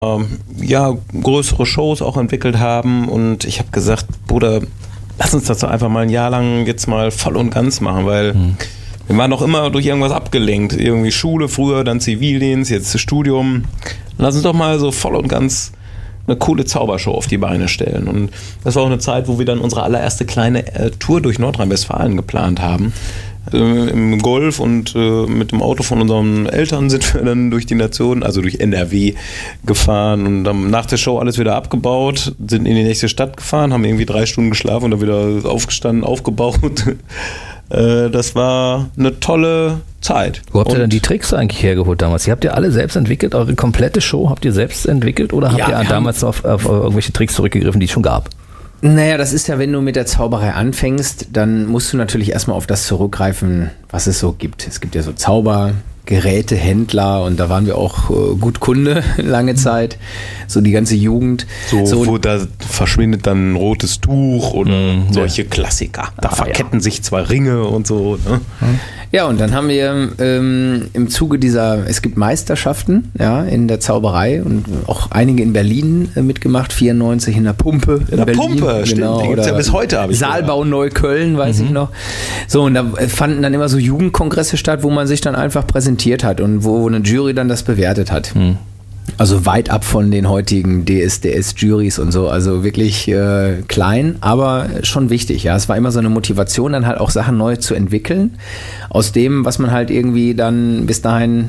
ja, größere Shows auch entwickelt haben und ich habe gesagt, Bruder, lass uns das doch einfach mal ein Jahr lang jetzt mal voll und ganz machen, weil wir waren doch immer durch irgendwas abgelenkt. Irgendwie Schule früher, dann Zivildienst, jetzt das Studium. Lass uns doch mal so voll und ganz eine coole Zaubershow auf die Beine stellen. Und das war auch eine Zeit, wo wir dann unsere allererste kleine Tour durch Nordrhein-Westfalen geplant haben. Im Golf und mit dem Auto von unseren Eltern sind wir dann durch die Nation, also durch NRW gefahren und dann nach der Show alles wieder abgebaut, sind in die nächste Stadt gefahren, haben irgendwie 3 Stunden geschlafen und dann wieder aufgestanden, aufgebaut. Das war eine tolle Zeit. Wo habt ihr denn die Tricks eigentlich hergeholt damals? Ihr habt ja alle selbst entwickelt, eure komplette Show habt ihr selbst entwickelt oder habt ihr damals auf irgendwelche Tricks zurückgegriffen, die es schon gab? Naja, das ist ja, wenn du mit der Zauberei anfängst, dann musst du natürlich erstmal auf das zurückgreifen, was es so gibt. Es gibt ja so Zaubergerätehändler und da waren wir auch gut Kunde lange Zeit, so die ganze Jugend. So wo da verschwindet dann ein rotes Tuch und solche Klassiker. Da verketten sich 2 Ringe und so. Ne? Ja, und dann haben wir im Zuge es gibt Meisterschaften in der Zauberei und auch einige in Berlin mitgemacht, 94 in der Pumpe in Berlin. Pumpe, genau, stimmt, die gibt's ja bis heute, habe ich Saalbau Neukölln, weiß ich noch. So, und da fanden dann immer so Jugendkongresse statt, wo man sich dann einfach präsentiert hat und wo eine Jury dann das bewertet hat. Also weit ab von den heutigen DSDS-Juries und so, also wirklich klein, aber schon wichtig. Ja, es war immer so eine Motivation, dann halt auch Sachen neu zu entwickeln, aus dem, was man halt irgendwie dann bis dahin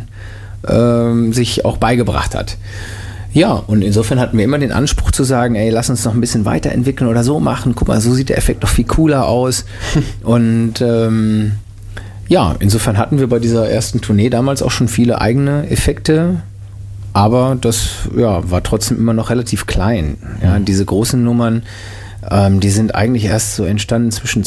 sich auch beigebracht hat. Ja, und insofern hatten wir immer den Anspruch zu sagen, ey, lass uns noch ein bisschen weiterentwickeln oder so machen. Guck mal, so sieht der Effekt doch viel cooler aus. Und ja, insofern hatten wir bei dieser ersten Tournee damals auch schon viele eigene Effekte. Aber das war trotzdem immer noch relativ klein. Ja, diese großen Nummern, die sind eigentlich erst so entstanden zwischen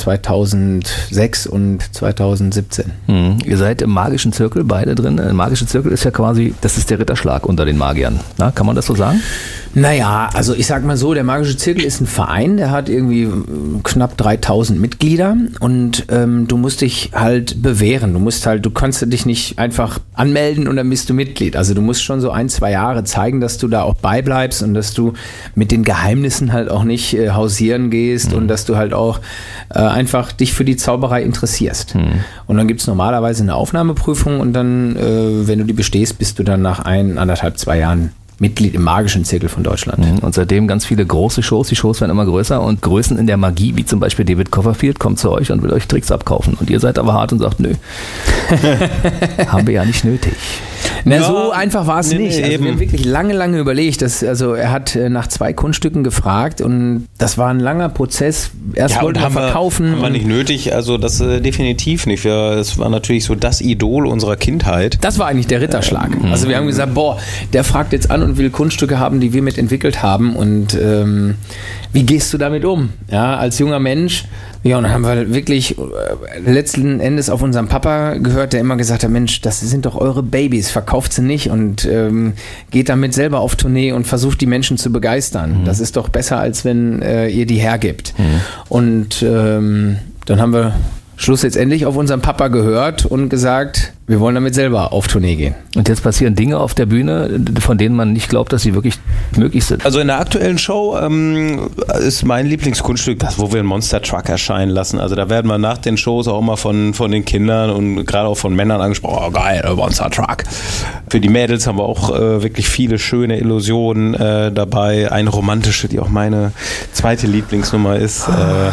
2006 und 2017. Ihr seid im magischen Zirkel beide drin. Der magische Zirkel ist ja quasi, das ist der Ritterschlag unter den Magiern. Na, kann man das so sagen? Naja, also ich sag mal so, der magische Zirkel ist ein Verein, der hat irgendwie knapp 3000 Mitglieder und du musst dich halt bewähren. Du kannst dich nicht einfach anmelden und dann bist du Mitglied. Also du musst schon so 1-2 Jahre zeigen, dass du da auch beibleibst und dass du mit den Geheimnissen halt auch nicht hausieren gehst und dass du halt auch einfach dich für die Zauberei interessierst. Und dann gibt's normalerweise eine Aufnahmeprüfung und dann, wenn du die bestehst, bist du dann nach 1,5-2 Jahren Mitglied im magischen Zirkel von Deutschland. Und seitdem ganz viele große Shows. Die Shows werden immer größer und Größen in der Magie, wie zum Beispiel David Copperfield, kommt zu euch und will euch Tricks abkaufen. Und ihr seid aber hart und sagt, nö, haben wir ja nicht nötig. Na, so einfach war es nicht. Also eben. wir haben wirklich lange überlegt. Er hat nach 2 Kunststücken gefragt und das war ein langer Prozess. Erst wollten wir verkaufen. Haben wir nicht nötig, also das definitiv nicht. Es war natürlich so das Idol unserer Kindheit. Das war eigentlich der Ritterschlag. Also wir haben gesagt, der fragt jetzt an und will Kunststücke haben, die wir mit entwickelt haben und wie gehst du damit um? Ja, als junger Mensch. Ja, und dann haben wir wirklich letzten Endes auf unseren Papa gehört, der immer gesagt hat, Mensch, das sind doch eure Babys, verkauft sie nicht und geht damit selber auf Tournee und versucht die Menschen zu begeistern. Das ist doch besser, als wenn ihr die hergibt. Und dann haben wir schlussendlich auf unseren Papa gehört und gesagt, wir wollen damit selber auf Tournee gehen. Und jetzt passieren Dinge auf der Bühne, von denen man nicht glaubt, dass sie wirklich möglich sind. Also in der aktuellen Show ist mein Lieblingskunststück das, wo wir einen Monster Truck erscheinen lassen. Also da werden wir nach den Shows auch immer von den Kindern und gerade auch von Männern angesprochen, oh geil, der Monster Truck. Für die Mädels haben wir auch wirklich viele schöne Illusionen dabei. Eine romantische, die auch meine zweite Lieblingsnummer ist.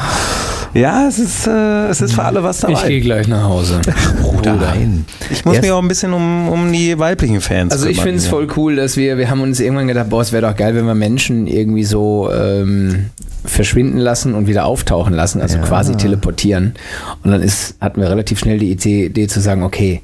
Ja, es ist für alle was dabei. Ich gehe gleich nach Hause. Bruder. Nein. Ich muss mich auch ein bisschen um die weiblichen Fans kümmern. Also ich finde es voll cool, dass wir haben uns irgendwann gedacht, es wäre doch geil, wenn wir Menschen irgendwie so verschwinden lassen und wieder auftauchen lassen, also quasi teleportieren. Und dann hatten wir relativ schnell die Idee zu sagen, okay,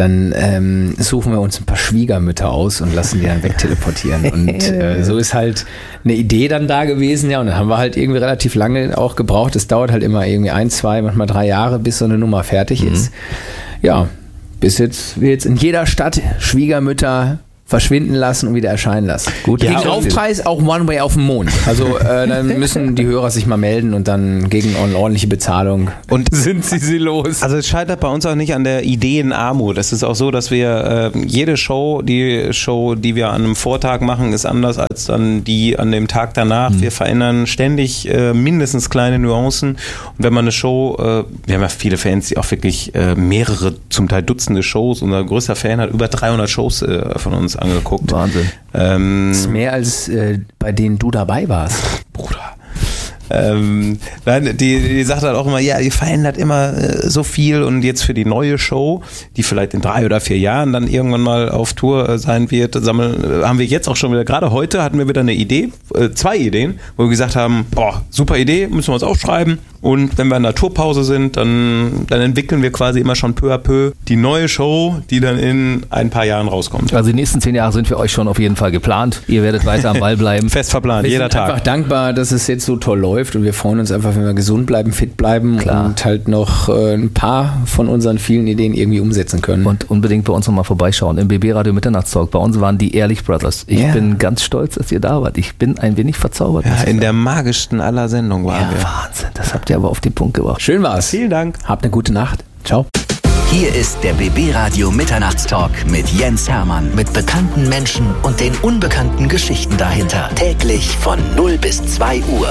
dann suchen wir uns ein paar Schwiegermütter aus und lassen die dann wegteleportieren. Und so ist halt eine Idee dann da gewesen, ja, und dann haben wir halt irgendwie relativ lange auch gebraucht. Es dauert halt immer irgendwie 1, 2, manchmal 3 Jahre, bis so eine Nummer fertig ist. Ja, bis wir jetzt in jeder Stadt Schwiegermütter verschwinden lassen und wieder erscheinen lassen. Gut, Gegen ja, Aufpreis auch One Way auf dem Mond. Also dann müssen die Hörer sich mal melden und dann gegen eine ordentliche Bezahlung Und sind sie los. Also es scheitert bei uns auch nicht an der Ideenarmut. Es ist auch so, dass wir jede Show, die wir an einem Vortag machen, ist anders als dann die an dem Tag danach. Wir verändern ständig mindestens kleine Nuancen. Und wenn man eine Show, wir haben ja viele Fans, die auch wirklich mehrere, zum Teil Dutzende Shows, unser größter Fan hat über 300 Shows von uns angeguckt. Wahnsinn. Das ist mehr als bei denen du dabei warst. Bruder. Nein, die sagt halt auch immer, ja, ihr verändert immer so viel und jetzt für die neue Show, die vielleicht in 3 oder 4 Jahren dann irgendwann mal auf Tour sein wird, haben wir jetzt auch schon wieder, gerade heute hatten wir wieder eine Idee, 2 Ideen, wo wir gesagt haben, boah, super Idee, müssen wir uns aufschreiben und wenn wir in der Tourpause sind, dann entwickeln wir quasi immer schon peu à peu die neue Show, die dann in ein paar Jahren rauskommt. Also die nächsten 10 Jahre sind für euch schon auf jeden Fall geplant. Ihr werdet weiter am Ball bleiben. Fest verplant, Wir jeder sind Tag. einfach dankbar, dass es jetzt so toll läuft und wir freuen uns einfach, wenn wir gesund bleiben, fit bleiben Klar. und halt noch ein paar von unseren vielen Ideen irgendwie umsetzen können. Und unbedingt bei uns nochmal vorbeischauen. Im BB Radio Mitternachtstalk. Bei uns waren die Ehrlich Brothers. Ich bin ganz stolz, dass ihr da wart. Ich bin ein wenig verzaubert. Ja, in der magischsten aller Sendungen waren wir. Wahnsinn. Das habt ihr aber auf den Punkt gebracht. Schön war's. Vielen Dank. Habt eine gute Nacht. Ciao. Hier ist der BB Radio Mitternachtstalk mit Jens Hermann. Mit bekannten Menschen und den unbekannten Geschichten dahinter. Täglich von 0 bis 2 Uhr.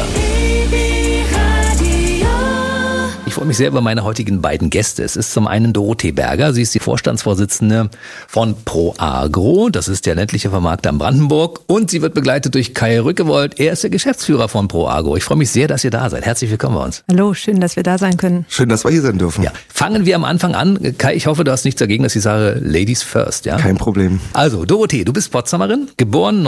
Ich freue mich sehr über meine heutigen beiden Gäste. Es ist zum einen Dorothee Berger. Sie ist die Vorstandsvorsitzende von ProAgro. Das ist der ländliche Vermarkter in Brandenburg. Und sie wird begleitet durch Kai Rückewold. Er ist der Geschäftsführer von ProAgro. Ich freue mich sehr, dass ihr da seid. Herzlich willkommen bei uns. Hallo, schön, dass wir da sein können. Schön, dass wir hier sein dürfen. Ja, fangen wir am Anfang an. Kai, ich hoffe, du hast nichts dagegen, dass ich sage Ladies first. Ja? Kein Problem. Also, Dorothee, du bist Potsdamerin, geboren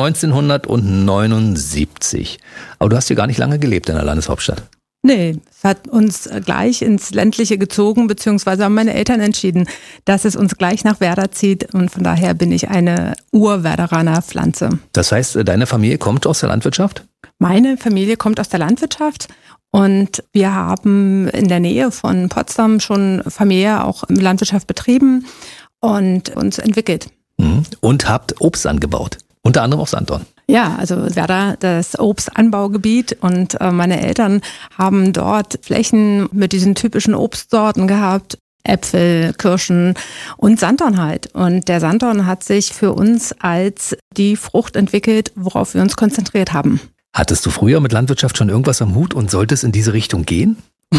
1979. Aber du hast hier gar nicht lange gelebt in der Landeshauptstadt. Nee, es hat uns gleich ins Ländliche gezogen, beziehungsweise haben meine Eltern entschieden, dass es uns gleich nach Werder zieht und von daher bin ich eine Ur-Werderaner Pflanze. Das heißt, deine Familie kommt aus der Landwirtschaft? Meine Familie kommt aus der Landwirtschaft und wir haben in der Nähe von Potsdam schon familiär auch Landwirtschaft betrieben und uns entwickelt. Und habt Obst angebaut, unter anderem auf Sanddorn. Ja, also Werder, das Obstanbaugebiet und meine Eltern haben dort Flächen mit diesen typischen Obstsorten gehabt. Äpfel, Kirschen und Sanddorn halt. Und der Sanddorn hat sich für uns als die Frucht entwickelt, worauf wir uns konzentriert haben. Hattest du früher mit Landwirtschaft schon irgendwas am Hut und sollte es in diese Richtung gehen?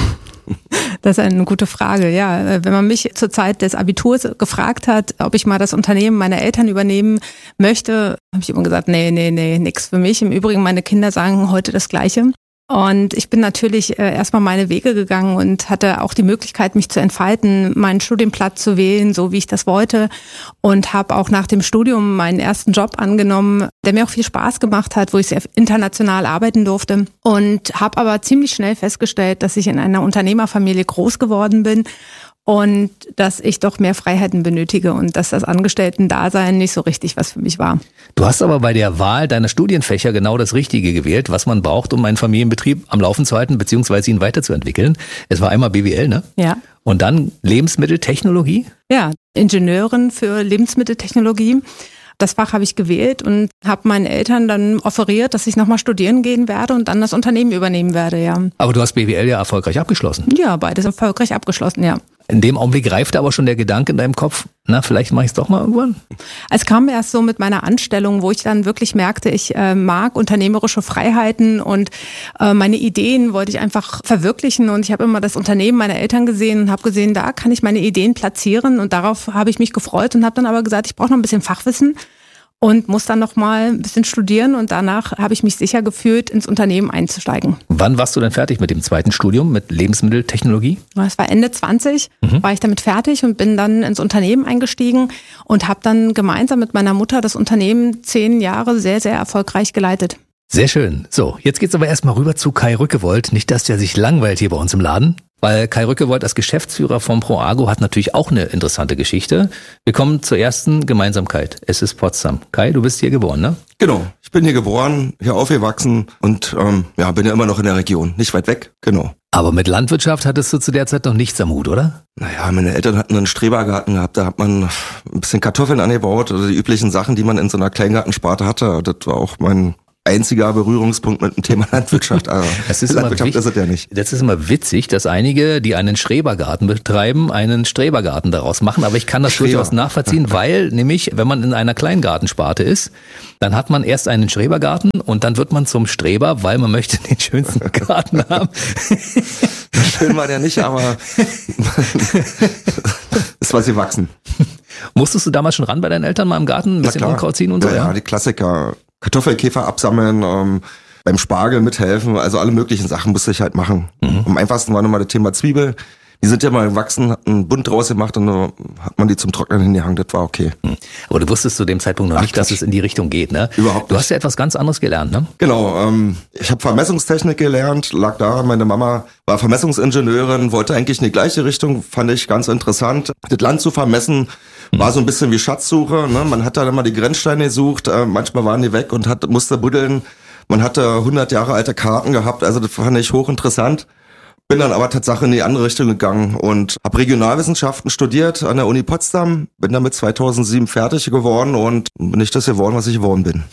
Das ist eine gute Frage, ja. Wenn man mich zur Zeit des Abiturs gefragt hat, ob ich mal das Unternehmen meiner Eltern übernehmen möchte, habe ich immer gesagt, nee, nix für mich. Im Übrigen, meine Kinder sagen heute das Gleiche. Und ich bin natürlich erstmal meine Wege gegangen und hatte auch die Möglichkeit, mich zu entfalten, meinen Studienplatz zu wählen, so wie ich das wollte. Und habe auch nach dem Studium meinen ersten Job angenommen, der mir auch viel Spaß gemacht hat, wo ich sehr international arbeiten durfte. Und habe aber ziemlich schnell festgestellt, dass ich in einer Unternehmerfamilie groß geworden bin und dass ich doch mehr Freiheiten benötige und dass das Angestellten-Dasein nicht so richtig was für mich war. Du hast aber bei der Wahl deiner Studienfächer genau das Richtige gewählt, was man braucht, um einen Familienbetrieb am Laufen zu halten bzw. ihn weiterzuentwickeln. Es war einmal BWL, ne? Ja. Und dann Lebensmitteltechnologie? Ja, Ingenieurin für Lebensmitteltechnologie. Das Fach habe ich gewählt und habe meinen Eltern dann offeriert, dass ich nochmal studieren gehen werde und dann das Unternehmen übernehmen werde, ja. Aber du hast BWL ja erfolgreich abgeschlossen. Ja, beides erfolgreich abgeschlossen, ja. In dem Augenblick reifte aber schon der Gedanke in deinem Kopf, na, vielleicht mache ich es doch mal irgendwann. Es kam erst so mit meiner Anstellung, wo ich dann wirklich merkte, ich mag unternehmerische Freiheiten und meine Ideen wollte ich einfach verwirklichen und ich habe immer das Unternehmen meiner Eltern gesehen und habe gesehen, da kann ich meine Ideen platzieren und darauf habe ich mich gefreut und habe dann aber gesagt, ich brauche noch ein bisschen Fachwissen und muss dann noch mal ein bisschen studieren und danach habe ich mich sicher gefühlt, ins Unternehmen einzusteigen. Wann warst du denn fertig mit dem zweiten Studium, mit Lebensmitteltechnologie? Das war Ende 20, war ich damit fertig und bin dann ins Unternehmen eingestiegen und habe dann gemeinsam mit meiner Mutter das Unternehmen 10 Jahre sehr, sehr erfolgreich geleitet. Sehr schön. So, jetzt geht's aber erstmal rüber zu Kai Rückewold. Nicht, dass der sich langweilt hier bei uns im Laden. Weil Kai Rückewold als Geschäftsführer von ProAgro hat natürlich auch eine interessante Geschichte. Wir kommen zur ersten Gemeinsamkeit. Es ist Potsdam. Kai, du bist hier geboren, ne? Genau. Ich bin hier geboren, hier aufgewachsen und bin ja immer noch in der Region. Nicht weit weg, genau. Aber mit Landwirtschaft hattest du zu der Zeit noch nichts am Hut, oder? Naja, meine Eltern hatten einen Strebergarten gehabt, da hat man ein bisschen Kartoffeln angebaut, also die üblichen Sachen, die man in so einer Kleingartensparte hatte. Das war auch mein einziger Berührungspunkt mit dem Thema Landwirtschaft. Das ist Landwirtschaft ist es ja nicht. Das ist immer witzig, dass einige, die einen Strebergarten betreiben, einen Strebergarten daraus machen. Aber ich kann das durchaus nachvollziehen, weil nämlich, wenn man in einer Kleingartensparte ist, dann hat man erst einen Strebergarten und dann wird man zum Streber, weil man möchte den schönsten Garten haben. Schön war der nicht, aber ist was gewachsen. Musstest du damals schon ran bei deinen Eltern mal im Garten ein bisschen Unkraut ziehen und so? Ja, die Klassiker. Kartoffelkäfer absammeln, beim Spargel mithelfen, also alle möglichen Sachen musste ich halt machen. Am einfachsten war nochmal das Thema Zwiebel. Die sind ja mal gewachsen, hat einen Bund draus gemacht und dann hat man die zum Trocknen hingehangen, das war okay. Aber du wusstest zu dem Zeitpunkt noch nicht, dass es in die Richtung geht, ne? Überhaupt nicht. Du hast ja etwas ganz anderes gelernt, ne? Genau, ich habe Vermessungstechnik gelernt, lag da, meine Mama war Vermessungsingenieurin, wollte eigentlich in die gleiche Richtung, fand ich ganz interessant. Das Land zu vermessen war so ein bisschen wie Schatzsuche, ne? Man hat dann immer die Grenzsteine gesucht, manchmal waren die weg und musste buddeln. Man hatte 100 Jahre alte Karten gehabt, also das fand ich hochinteressant. Bin dann aber tatsächlich in die andere Richtung gegangen und habe Regionalwissenschaften studiert an der Uni Potsdam, bin damit 2007 fertig geworden und bin nicht das geworden, was ich geworden bin.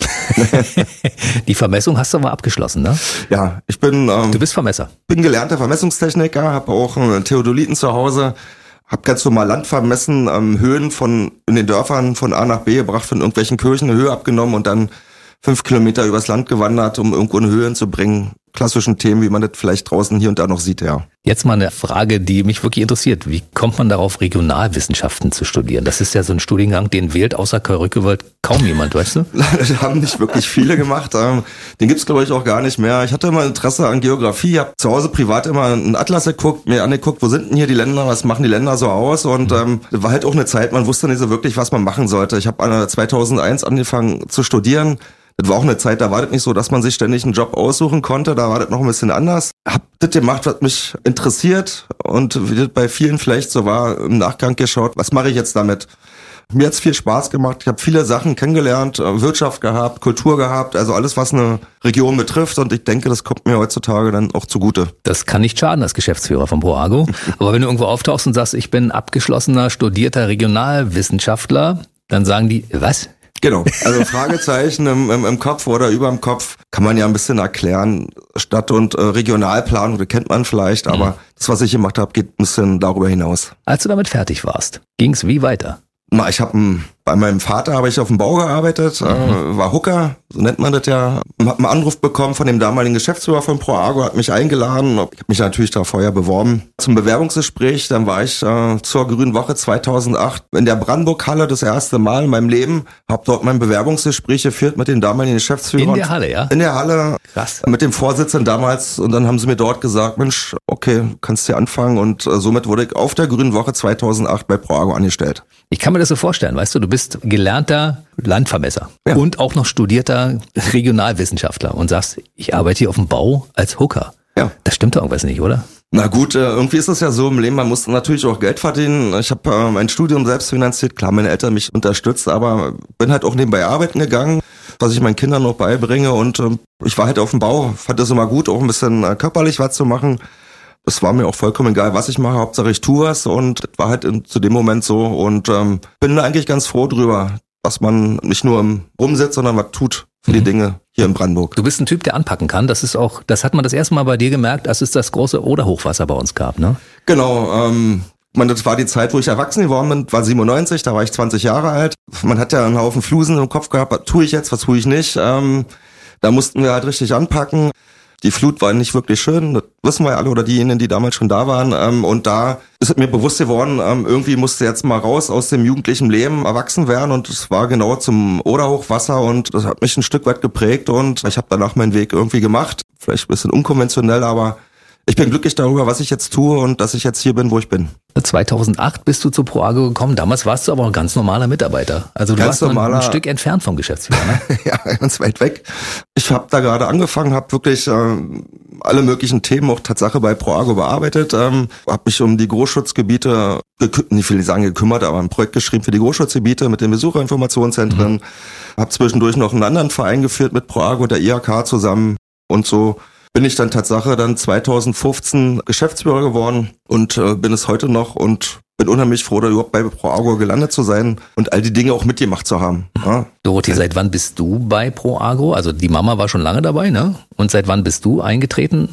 Die Vermessung hast du aber abgeschlossen, ne? Ja, ich bin... du bist Vermesser. Bin gelernter Vermessungstechniker, habe auch einen Theodoliten zu Hause, habe ganz normal Land vermessen, Höhen in den Dörfern von A nach B gebracht, von irgendwelchen Kirchen eine Höhe abgenommen und dann 5 Kilometer übers Land gewandert, um irgendwo eine Höhe zu bringen. Klassischen Themen, wie man das vielleicht draußen hier und da noch sieht, ja. Jetzt mal eine Frage, die mich wirklich interessiert. Wie kommt man darauf, Regionalwissenschaften zu studieren? Das ist ja so ein Studiengang, den wählt außer Kai Rückewold kaum jemand, weißt du? Das haben nicht wirklich viele gemacht. Den gibt's glaube ich auch gar nicht mehr. Ich hatte immer Interesse an Geografie, habe zu Hause privat immer einen Atlas geguckt, mir angeguckt, wo sind denn hier die Länder, was machen die Länder so aus? Und war halt auch eine Zeit, man wusste nicht so wirklich, was man machen sollte. Ich habe 2001 angefangen zu studieren. Das war auch eine Zeit, da war das nicht so, dass man sich ständig einen Job aussuchen konnte, da war das noch ein bisschen anders. Hab das gemacht, was mich interessiert und wie das bei vielen vielleicht so war, im Nachgang geschaut, was mache ich jetzt damit? Mir hat's viel Spaß gemacht, ich habe viele Sachen kennengelernt, Wirtschaft gehabt, Kultur gehabt, also alles, was eine Region betrifft und ich denke, das kommt mir heutzutage dann auch zugute. Das kann nicht schaden als Geschäftsführer von ProAgro, aber wenn du irgendwo auftauchst und sagst, ich bin abgeschlossener, studierter Regionalwissenschaftler, dann sagen die, was? Genau, also Fragezeichen im Kopf oder überm Kopf kann man ja ein bisschen erklären. Stadt- und Regionalplanung, das kennt man vielleicht, aber das, was ich gemacht habe, geht ein bisschen darüber hinaus. Als du damit fertig warst, ging's wie weiter? Ich habe bei meinem Vater habe ich auf dem Bau gearbeitet, war Hooker, so nennt man das ja. Hab einen Anruf bekommen von dem damaligen Geschäftsführer von ProAgro, hat mich eingeladen. Ich habe mich natürlich da vorher beworben. Zum Bewerbungsgespräch, dann war ich zur Grünen Woche 2008 in der Brandenburg-Halle das erste Mal in meinem Leben. Habe dort mein Bewerbungsgespräch geführt mit den damaligen Geschäftsführern. In der Halle, ja? In der Halle. Krass. Mit dem Vorsitzenden damals. Und dann haben sie mir dort gesagt, Mensch, okay, kannst hier anfangen. Und somit wurde ich auf der Grünen Woche 2008 bei ProAgro angestellt. Ich kann mir das so vorstellen, weißt du bist gelernter Landvermesser und auch noch studierter Regionalwissenschaftler und sagst, ich arbeite hier auf dem Bau als Hooker. Ja. Das stimmt doch irgendwas nicht, oder? Na gut, irgendwie ist es ja so im Leben, man muss natürlich auch Geld verdienen. Ich habe mein Studium selbst finanziert, klar, meine Eltern mich unterstützt, aber bin halt auch nebenbei arbeiten gegangen, was ich meinen Kindern noch beibringe und ich war halt auf dem Bau, fand das immer gut, auch ein bisschen körperlich was zu machen. Es war mir auch vollkommen egal, was ich mache, Hauptsache ich tue es und das war halt zu dem Moment so und bin da eigentlich ganz froh drüber, dass man nicht nur rumsitzt, sondern was tut für die Dinge hier in Brandenburg. Du bist ein Typ, der anpacken kann. Das hat man das erste Mal bei dir gemerkt, als es das große Oder-Hochwasser bei uns gab, ne? Genau, das war die Zeit, wo ich erwachsen geworden bin, war 97, da war ich 20 Jahre alt. Man hat ja einen Haufen Flusen im Kopf gehabt, was tue ich jetzt, was tue ich nicht. Da mussten wir halt richtig anpacken. Die Flut war nicht wirklich schön, das wissen wir ja alle oder diejenigen, die damals schon da waren. Und da ist es mir bewusst geworden, irgendwie musste jetzt mal raus aus dem jugendlichen Leben, erwachsen werden. Und es war genau zum Oder-Hochwasser und das hat mich ein Stück weit geprägt. Und ich habe danach meinen Weg irgendwie gemacht, vielleicht ein bisschen unkonventionell, aber ich bin glücklich darüber, was ich jetzt tue und dass ich jetzt hier bin, wo ich bin. 2008 bist du zu ProAgro gekommen. Damals warst du aber ein ganz normaler Mitarbeiter. Also du warst ein Stück entfernt vom Geschäftsführer, ne? Ja, ganz weit weg. Ich habe da gerade angefangen, habe wirklich alle möglichen Themen auch Tatsache bei ProAgro bearbeitet, habe mich um die Großschutzgebiete nicht will ich sagen gekümmert, aber ein Projekt geschrieben für die Großschutzgebiete mit den Besucherinformationszentren, habe zwischendurch noch einen anderen Verein geführt mit ProAgro und der IHK zusammen und so bin ich dann Tatsache dann 2015 Geschäftsführer geworden und bin es heute noch und bin unheimlich froh, da überhaupt bei ProAgro gelandet zu sein und all die Dinge auch mitgemacht zu haben. Ja. Dorothee, seit wann bist du bei ProAgro? Also die Mama war schon lange dabei, ne? Und seit wann bist du eingetreten?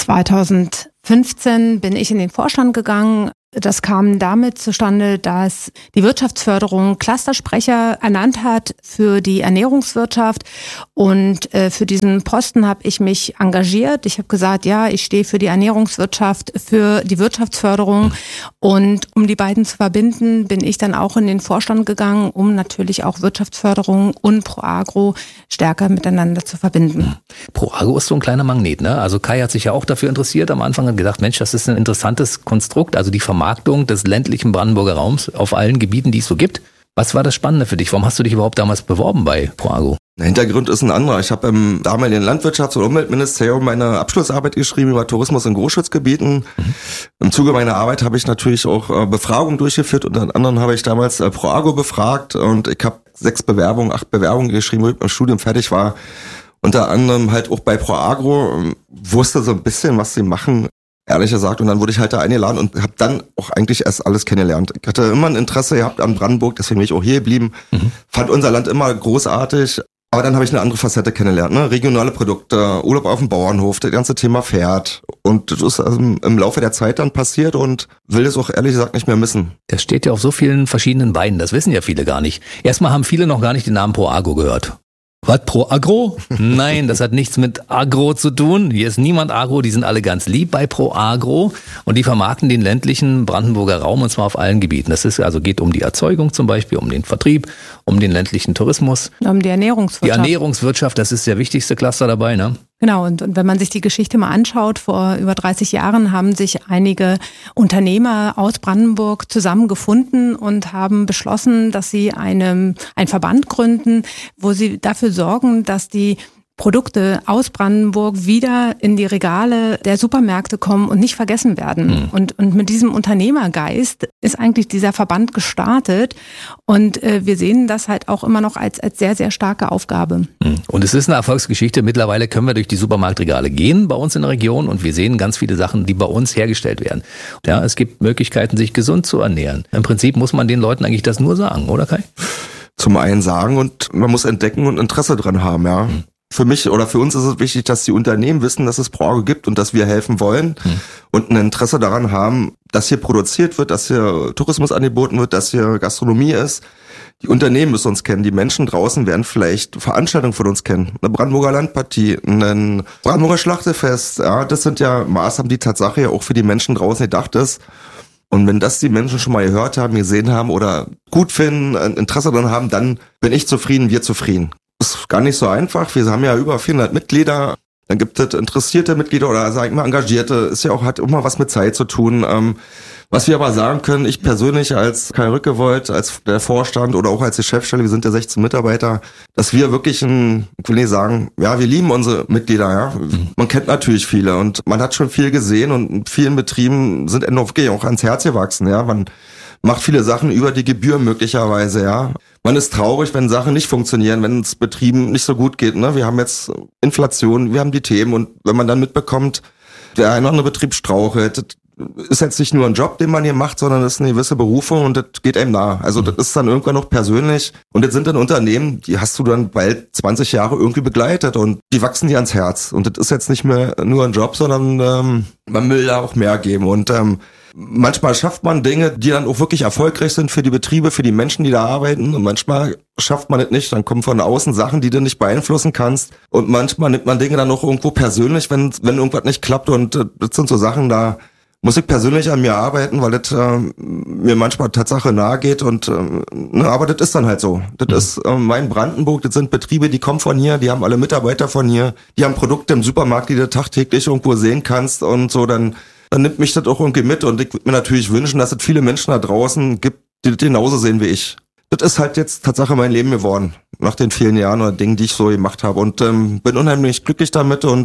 2015 bin ich in den Vorstand gegangen. Das kam damit zustande, dass die Wirtschaftsförderung Clustersprecher ernannt hat für die Ernährungswirtschaft und für diesen Posten habe ich mich engagiert. Ich habe gesagt, ja, ich stehe für die Ernährungswirtschaft, für die Wirtschaftsförderung und um die beiden zu verbinden, bin ich dann auch in den Vorstand gegangen, um natürlich auch Wirtschaftsförderung und ProAgro stärker miteinander zu verbinden. ProAgro ist so ein kleiner Magnet, ne? Also Kai hat sich ja auch dafür interessiert am Anfang und gedacht, Mensch, das ist ein interessantes Konstrukt, also die Vermarktung des ländlichen Brandenburger Raums auf allen Gebieten, die es so gibt. Was war das Spannende für dich? Warum hast du dich überhaupt damals beworben bei ProAgro? Der Hintergrund ist ein anderer. Ich habe im damaligen Landwirtschafts- und Umweltministerium meine Abschlussarbeit geschrieben über Tourismus in Großschutzgebieten. Im Zuge meiner Arbeit habe ich natürlich auch Befragungen durchgeführt. Unter anderem habe ich damals ProAgro befragt und ich habe 8 Bewerbungen geschrieben, wo ich mit dem Studium fertig war. Unter anderem halt auch bei ProAgro, wusste so ein bisschen, was sie machen. Ehrlich gesagt, und dann wurde ich halt da eingeladen und habe dann auch eigentlich erst alles kennengelernt. Ich hatte immer ein Interesse gehabt an Brandenburg, deswegen bin ich auch hier geblieben. Fand unser Land immer großartig, aber dann habe ich eine andere Facette kennengelernt, ne? Regionale Produkte, Urlaub auf dem Bauernhof, das ganze Thema Pferd und das ist also im Laufe der Zeit dann passiert und will das auch ehrlich gesagt nicht mehr missen. Das steht ja auf so vielen verschiedenen Beinen, das wissen ja viele gar nicht. Erstmal haben viele noch gar nicht den Namen ProAgro gehört. Was, ProAgro? Nein, das hat nichts mit Agro zu tun. Hier ist niemand Agro, die sind alle ganz lieb bei ProAgro und die vermarkten den ländlichen Brandenburger Raum und zwar auf allen Gebieten. Das ist also geht um die Erzeugung zum Beispiel, um den Vertrieb, um den ländlichen Tourismus. Um die Ernährungswirtschaft. Die Ernährungswirtschaft, das ist der wichtigste Cluster dabei, ne? Genau, und wenn man sich die Geschichte mal anschaut, vor über 30 Jahren haben sich einige Unternehmer aus Brandenburg zusammengefunden und haben beschlossen, dass sie einen Verband gründen, wo sie dafür sorgen, dass die Produkte aus Brandenburg wieder in die Regale der Supermärkte kommen und nicht vergessen werden. Und mit diesem Unternehmergeist ist eigentlich dieser Verband gestartet und wir sehen das halt auch immer noch als sehr, sehr starke Aufgabe. Und es ist eine Erfolgsgeschichte. Mittlerweile können wir durch die Supermarktregale gehen bei uns in der Region und wir sehen ganz viele Sachen, die bei uns hergestellt werden. Ja, es gibt Möglichkeiten, sich gesund zu ernähren. Im Prinzip muss man den Leuten eigentlich das nur sagen, oder Kai? Zum einen sagen und man muss entdecken und Interesse dran haben, ja. Für mich oder für uns ist es wichtig, dass die Unternehmen wissen, dass es ProAgro gibt und dass wir helfen wollen und ein Interesse daran haben, dass hier produziert wird, dass hier Tourismus angeboten wird, dass hier Gastronomie ist. Die Unternehmen müssen uns kennen, die Menschen draußen werden vielleicht Veranstaltungen von uns kennen. Eine Brandenburger Landpartie, ein Brandenburger Schlachtefest, ja, das sind ja Maßnahmen, die Tatsache ja auch für die Menschen draußen gedacht ist. Und wenn das die Menschen schon mal gehört haben, gesehen haben oder gut finden, ein Interesse daran haben, dann bin ich zufrieden, wir zufrieden. Ist gar nicht so einfach. Wir haben ja über 400 Mitglieder. Dann gibt es interessierte Mitglieder oder sag ich mal Engagierte. Ist ja auch, hat immer was mit Zeit zu tun. Was wir aber sagen können, ich persönlich als Kai Rückewold, als der Vorstand oder auch als die Chefstelle, wir sind ja 16 Mitarbeiter, dass wir wirklich ich will nicht sagen, ja, wir lieben unsere Mitglieder, ja. Man kennt natürlich viele und man hat schon viel gesehen und in vielen Betrieben sind NVG auch ans Herz gewachsen, ja. Man macht viele Sachen über die Gebühr möglicherweise, ja. Man ist traurig, wenn Sachen nicht funktionieren, wenn es Betrieben nicht so gut geht, ne. Wir haben jetzt Inflation, wir haben die Themen und wenn man dann mitbekommt, der eine oder andere Betrieb strauchelt, ist jetzt nicht nur ein Job, den man hier macht, sondern das ist eine gewisse Berufung und das geht einem nah. Also das ist dann irgendwann noch persönlich und das sind dann Unternehmen, die hast du dann bald 20 Jahre irgendwie begleitet und die wachsen dir ans Herz und das ist jetzt nicht mehr nur ein Job, sondern man will da auch mehr geben und manchmal schafft man Dinge, die dann auch wirklich erfolgreich sind für die Betriebe, für die Menschen, die da arbeiten und manchmal schafft man es nicht, dann kommen von außen Sachen, die du nicht beeinflussen kannst und manchmal nimmt man Dinge dann auch irgendwo persönlich, wenn irgendwas nicht klappt und das sind so Sachen, da muss ich persönlich an mir arbeiten, weil das mir manchmal Tatsache nahe geht und aber das ist dann halt so. Das ist mein Brandenburg, das sind Betriebe, die kommen von hier, die haben alle Mitarbeiter von hier, die haben Produkte im Supermarkt, die du tagtäglich irgendwo sehen kannst und so, dann nimmt mich das auch irgendwie mit und ich würde mir natürlich wünschen, dass es viele Menschen da draußen gibt, die das genauso sehen wie ich. Das ist halt jetzt Tatsache mein Leben geworden, nach den vielen Jahren oder Dingen, die ich so gemacht habe und bin unheimlich glücklich damit und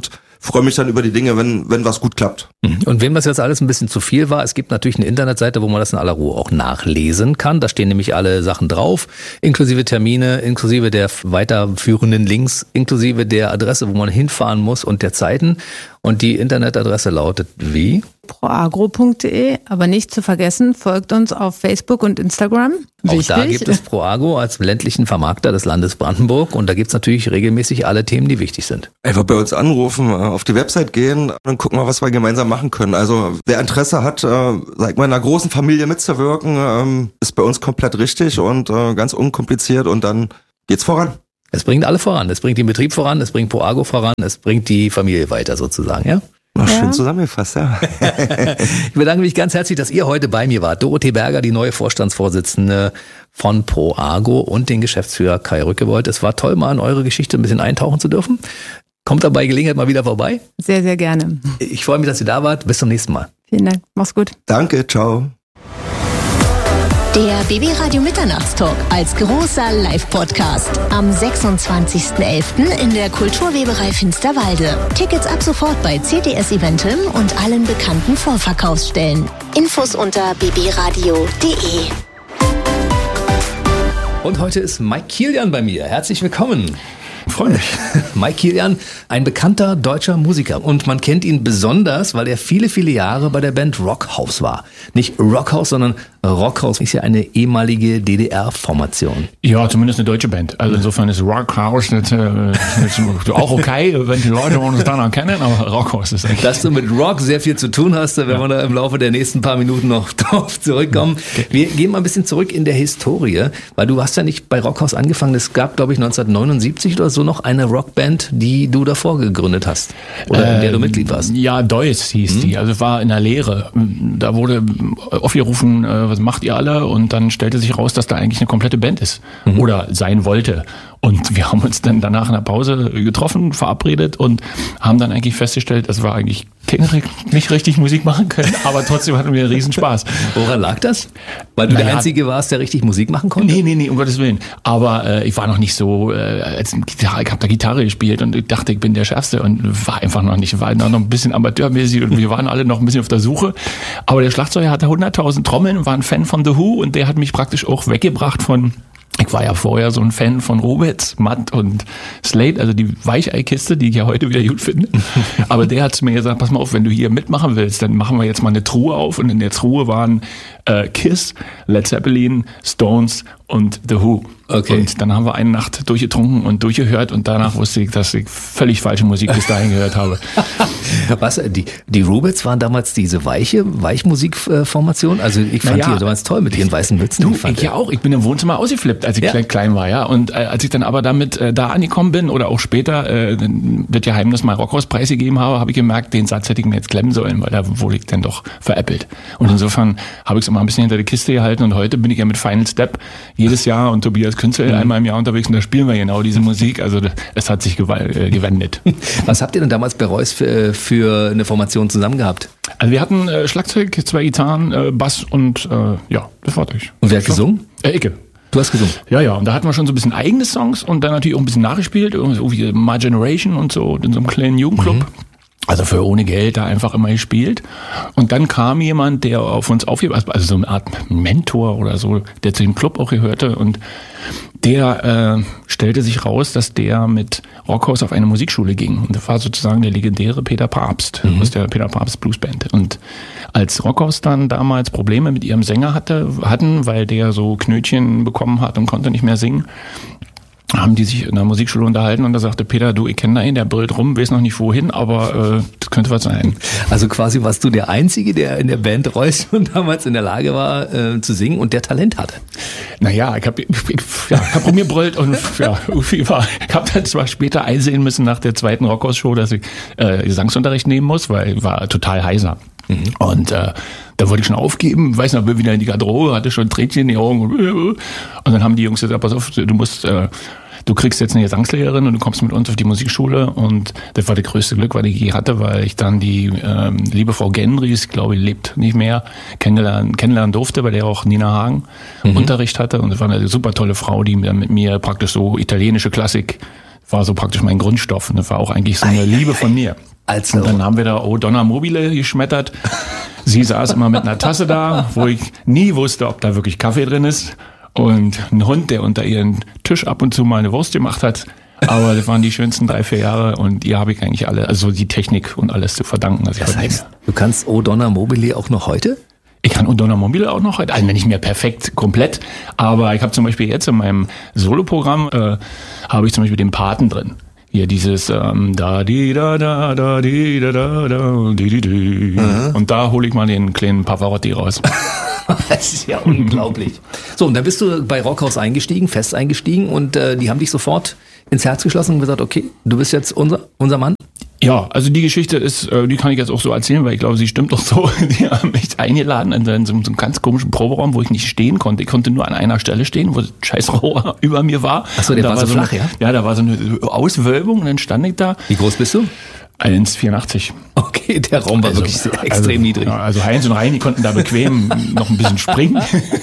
freue mich dann über die Dinge, wenn was gut klappt. Und wem das jetzt alles ein bisschen zu viel war, es gibt natürlich eine Internetseite, wo man das in aller Ruhe auch nachlesen kann. Da stehen nämlich alle Sachen drauf, inklusive Termine, inklusive der weiterführenden Links, inklusive der Adresse, wo man hinfahren muss und der Zeiten. Und die Internetadresse lautet wie? proagro.de, aber nicht zu vergessen, folgt uns auf Facebook und Instagram. Wichtig. Auch da gibt es Proagro als ländlichen Vermarkter des Landes Brandenburg und da gibt es natürlich regelmäßig alle Themen, die wichtig sind. Einfach bei uns anrufen, auf die Website gehen und gucken mal, was wir gemeinsam machen können. Also wer Interesse hat, sag mal, in einer großen Familie mitzuwirken, ist bei uns komplett richtig und ganz unkompliziert und dann geht's voran. Es bringt alle voran. Es bringt den Betrieb voran, es bringt Proagro voran, es bringt die Familie weiter sozusagen, ja? Ach, schön zusammengefasst, ja. Ich bedanke mich ganz herzlich, dass ihr heute bei mir wart. Dorothee Berger, die neue Vorstandsvorsitzende von Proagro und den Geschäftsführer Kai Rückewold. Es war toll, mal in eure Geschichte ein bisschen eintauchen zu dürfen. Kommt dann bei Gelegenheit mal wieder vorbei. Sehr, sehr gerne. Ich freue mich, dass ihr da wart. Bis zum nächsten Mal. Vielen Dank. Mach's gut. Danke, ciao. Der BB Radio Mitternachtstalk als großer Live-Podcast am 26.11. in der Kulturweberei Finsterwalde. Tickets ab sofort bei CTS Eventim und allen bekannten Vorverkaufsstellen. Infos unter bbradio.de. Und heute ist Mike Kilian bei mir. Herzlich willkommen. Freue mich. Mike Kilian, ein bekannter deutscher Musiker. Und man kennt ihn besonders, weil er viele, viele Jahre bei der Band Rockhaus war. Nicht Rockhaus, sondern Rockhaus ist ja eine ehemalige DDR-Formation. Ja, zumindest eine deutsche Band. Also insofern ist Rockhaus auch okay, wenn die Leute uns dann erkennen, aber Rockhaus ist echt. Dass du mit Rock sehr viel zu tun hast, da werden wir da im Laufe der nächsten paar Minuten noch drauf zurückkommen. Wir gehen mal ein bisschen zurück in der Historie, weil du hast ja nicht bei Rockhaus angefangen. Es gab, glaube ich, 1979 oder so noch eine Rockband, die du davor gegründet hast. Oder in der du Mitglied warst. Ja, Deus hieß die. Also war in der Lehre. Da wurde aufgerufen, was macht ihr alle? Und dann stellte sich raus, dass da eigentlich eine komplette Band ist. Oder sein wollte. Und wir haben uns dann danach in der Pause getroffen, verabredet und haben dann eigentlich festgestellt, dass wir eigentlich nicht richtig Musik machen können, aber trotzdem hatten wir einen Riesenspaß. Woran lag das? Weil du der Einzige warst, der richtig Musik machen konnte? Nee, um Gottes Willen. Aber ich war noch nicht so, ich habe da Gitarre gespielt und ich dachte, ich bin der Schärfste und war einfach noch nicht, war noch ein bisschen amateurmäßig und wir waren alle noch ein bisschen auf der Suche. Aber der Schlagzeuger hatte 100.000 Trommeln und war ein Fan von The Who und der hat mich praktisch auch weggebracht von... Ich war ja vorher so ein Fan von Robitz, Matt und Slade, also die Weicheikiste, die ich ja heute wieder gut finde. Aber der hat zu mir gesagt, pass mal auf, wenn du hier mitmachen willst, dann machen wir jetzt mal eine Truhe auf. Und in der Truhe waren Kiss, Led Zeppelin, Stones und The Who. Okay. Und dann haben wir eine Nacht durchgetrunken und durchgehört und danach wusste ich, dass ich völlig falsche Musik bis dahin gehört habe. Was, die Rubits waren damals diese Weichmusikformation? Also ich fand die damals toll mit ihren weißen Mützen. Ich ja auch. Ich bin im Wohnzimmer ausgeflippt, als ich klein war, ja. Und als ich dann aber damit da angekommen bin oder auch später das Geheimnis mal Rockhaus preisgegeben habe ich gemerkt, den Satz hätte ich mir jetzt klemmen sollen, weil da wurde ich dann doch veräppelt. Und insofern habe ich es immer ein bisschen hinter der Kiste gehalten und heute bin ich ja mit Final Step jedes Jahr und Tobias Künzel einmal im Jahr unterwegs und da spielen wir genau diese Musik. Also es hat sich gewendet. Was habt ihr denn damals bei Reus für eine Formation zusammen gehabt? Also wir hatten Schlagzeug, 2 Gitarren, Bass und das war durch. Und wer hat gesungen? Icke. Du hast gesungen? Ja, und da hatten wir schon so ein bisschen eigene Songs und dann natürlich auch ein bisschen nachgespielt, so wie My Generation und so in so einem kleinen Jugendclub. Also für ohne Geld da einfach immer gespielt. Und dann kam jemand, der auf uns aufgepasst, also so eine Art Mentor oder so, der zu dem Club auch gehörte und der stellte sich raus, dass der mit Rockhaus auf eine Musikschule ging. Und das war sozusagen der legendäre Peter Papst aus der Peter Papst Bluesband. Und als Rockhaus dann damals Probleme mit ihrem Sänger hatten, weil der so Knötchen bekommen hat und konnte nicht mehr singen, haben die sich in der Musikschule unterhalten und da sagte Peter, du, ich kenne da einen, der brüllt rum, weiß noch nicht wohin, aber das könnte was sein. Also quasi warst du der Einzige, der in der Band Reus schon damals in der Lage war zu singen und der Talent hatte. Naja, ich hab rumgebrüllt und ich habe dann zwar später einsehen müssen nach der zweiten Rockhaus-Show, dass ich Gesangsunterricht nehmen muss, weil ich war total heiser. Und da wollte ich schon aufgeben, weiß noch, bin wieder in die Garderobe, hatte schon Tränchen in die Augen und dann haben die Jungs gesagt, pass auf, du kriegst jetzt eine Gesangslehrerin und du kommst mit uns auf die Musikschule und das war das größte Glück, was ich je hatte, weil ich dann die liebe Frau Gendries, glaube ich, lebt nicht mehr, kennenlernen durfte, weil der auch Nina Hagen Unterricht hatte und das war eine super tolle Frau, die mit mir praktisch so italienische Klassik war so praktisch mein Grundstoff und das war auch eigentlich so eine Liebe von mir. Also. Und dann haben wir da O Donna Mobile geschmettert. Sie saß immer mit einer Tasse da, wo ich nie wusste, ob da wirklich Kaffee drin ist. Und ein Hund, der unter ihren Tisch ab und zu mal eine Wurst gemacht hat. Aber das waren die schönsten 3-4 Jahre und ihr habe ich eigentlich alle, also die Technik und alles zu verdanken. Das heißt, du kannst O Donna Mobile auch noch heute? Ich kann O Donna Mobile auch noch heute, also nicht mehr perfekt, komplett, aber ich habe zum Beispiel jetzt in meinem Soloprogramm, habe ich zum Beispiel den Paten drin. Hier dieses da di da da da di da da da di di. Und da hole ich mal den kleinen Pavarotti raus. Das ist ja unglaublich. So, und dann bist du bei Rockhaus eingestiegen, fest eingestiegen und die haben dich sofort ins Herz geschlossen und gesagt, okay, du bist jetzt unser Mann? Ja, also die Geschichte ist, die kann ich jetzt auch so erzählen, weil ich glaube, sie stimmt doch so. Die haben mich eingeladen in so einem ganz komischen Proberaum, wo ich nicht stehen konnte. Ich konnte nur an einer Stelle stehen, wo das scheiß Rohr über mir war. Achso, der war so flach, ja? Ja, da war so eine Auswölbung und dann stand ich da. Wie groß bist du? 1,84. Okay, der Raum war wirklich extrem niedrig. Ja, also Heinz und Reini konnten da bequem noch ein bisschen springen.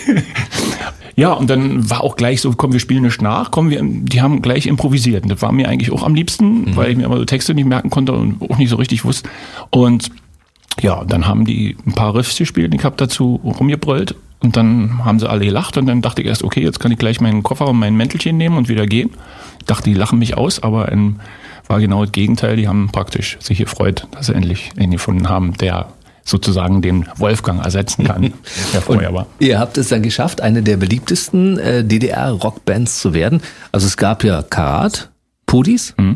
Ja, und dann war auch gleich so, komm, wir spielen nicht nach, die haben gleich improvisiert. Und das war mir eigentlich auch am liebsten, weil ich mir immer so Texte nicht merken konnte und auch nicht so richtig wusste. Und ja, dann haben die ein paar Riffs gespielt und ich habe dazu rumgebrüllt. Und dann haben sie alle gelacht und dann dachte ich erst, okay, jetzt kann ich gleich meinen Koffer und mein Mäntelchen nehmen und wieder gehen. Ich dachte, die lachen mich aus, aber war genau das Gegenteil. Die haben praktisch sich gefreut, dass sie endlich einen gefunden haben, der sozusagen den Wolfgang ersetzen kann, der vorher war. Ihr habt es dann geschafft, eine der beliebtesten DDR-Rockbands zu werden. Also es gab ja Karat, Pudis und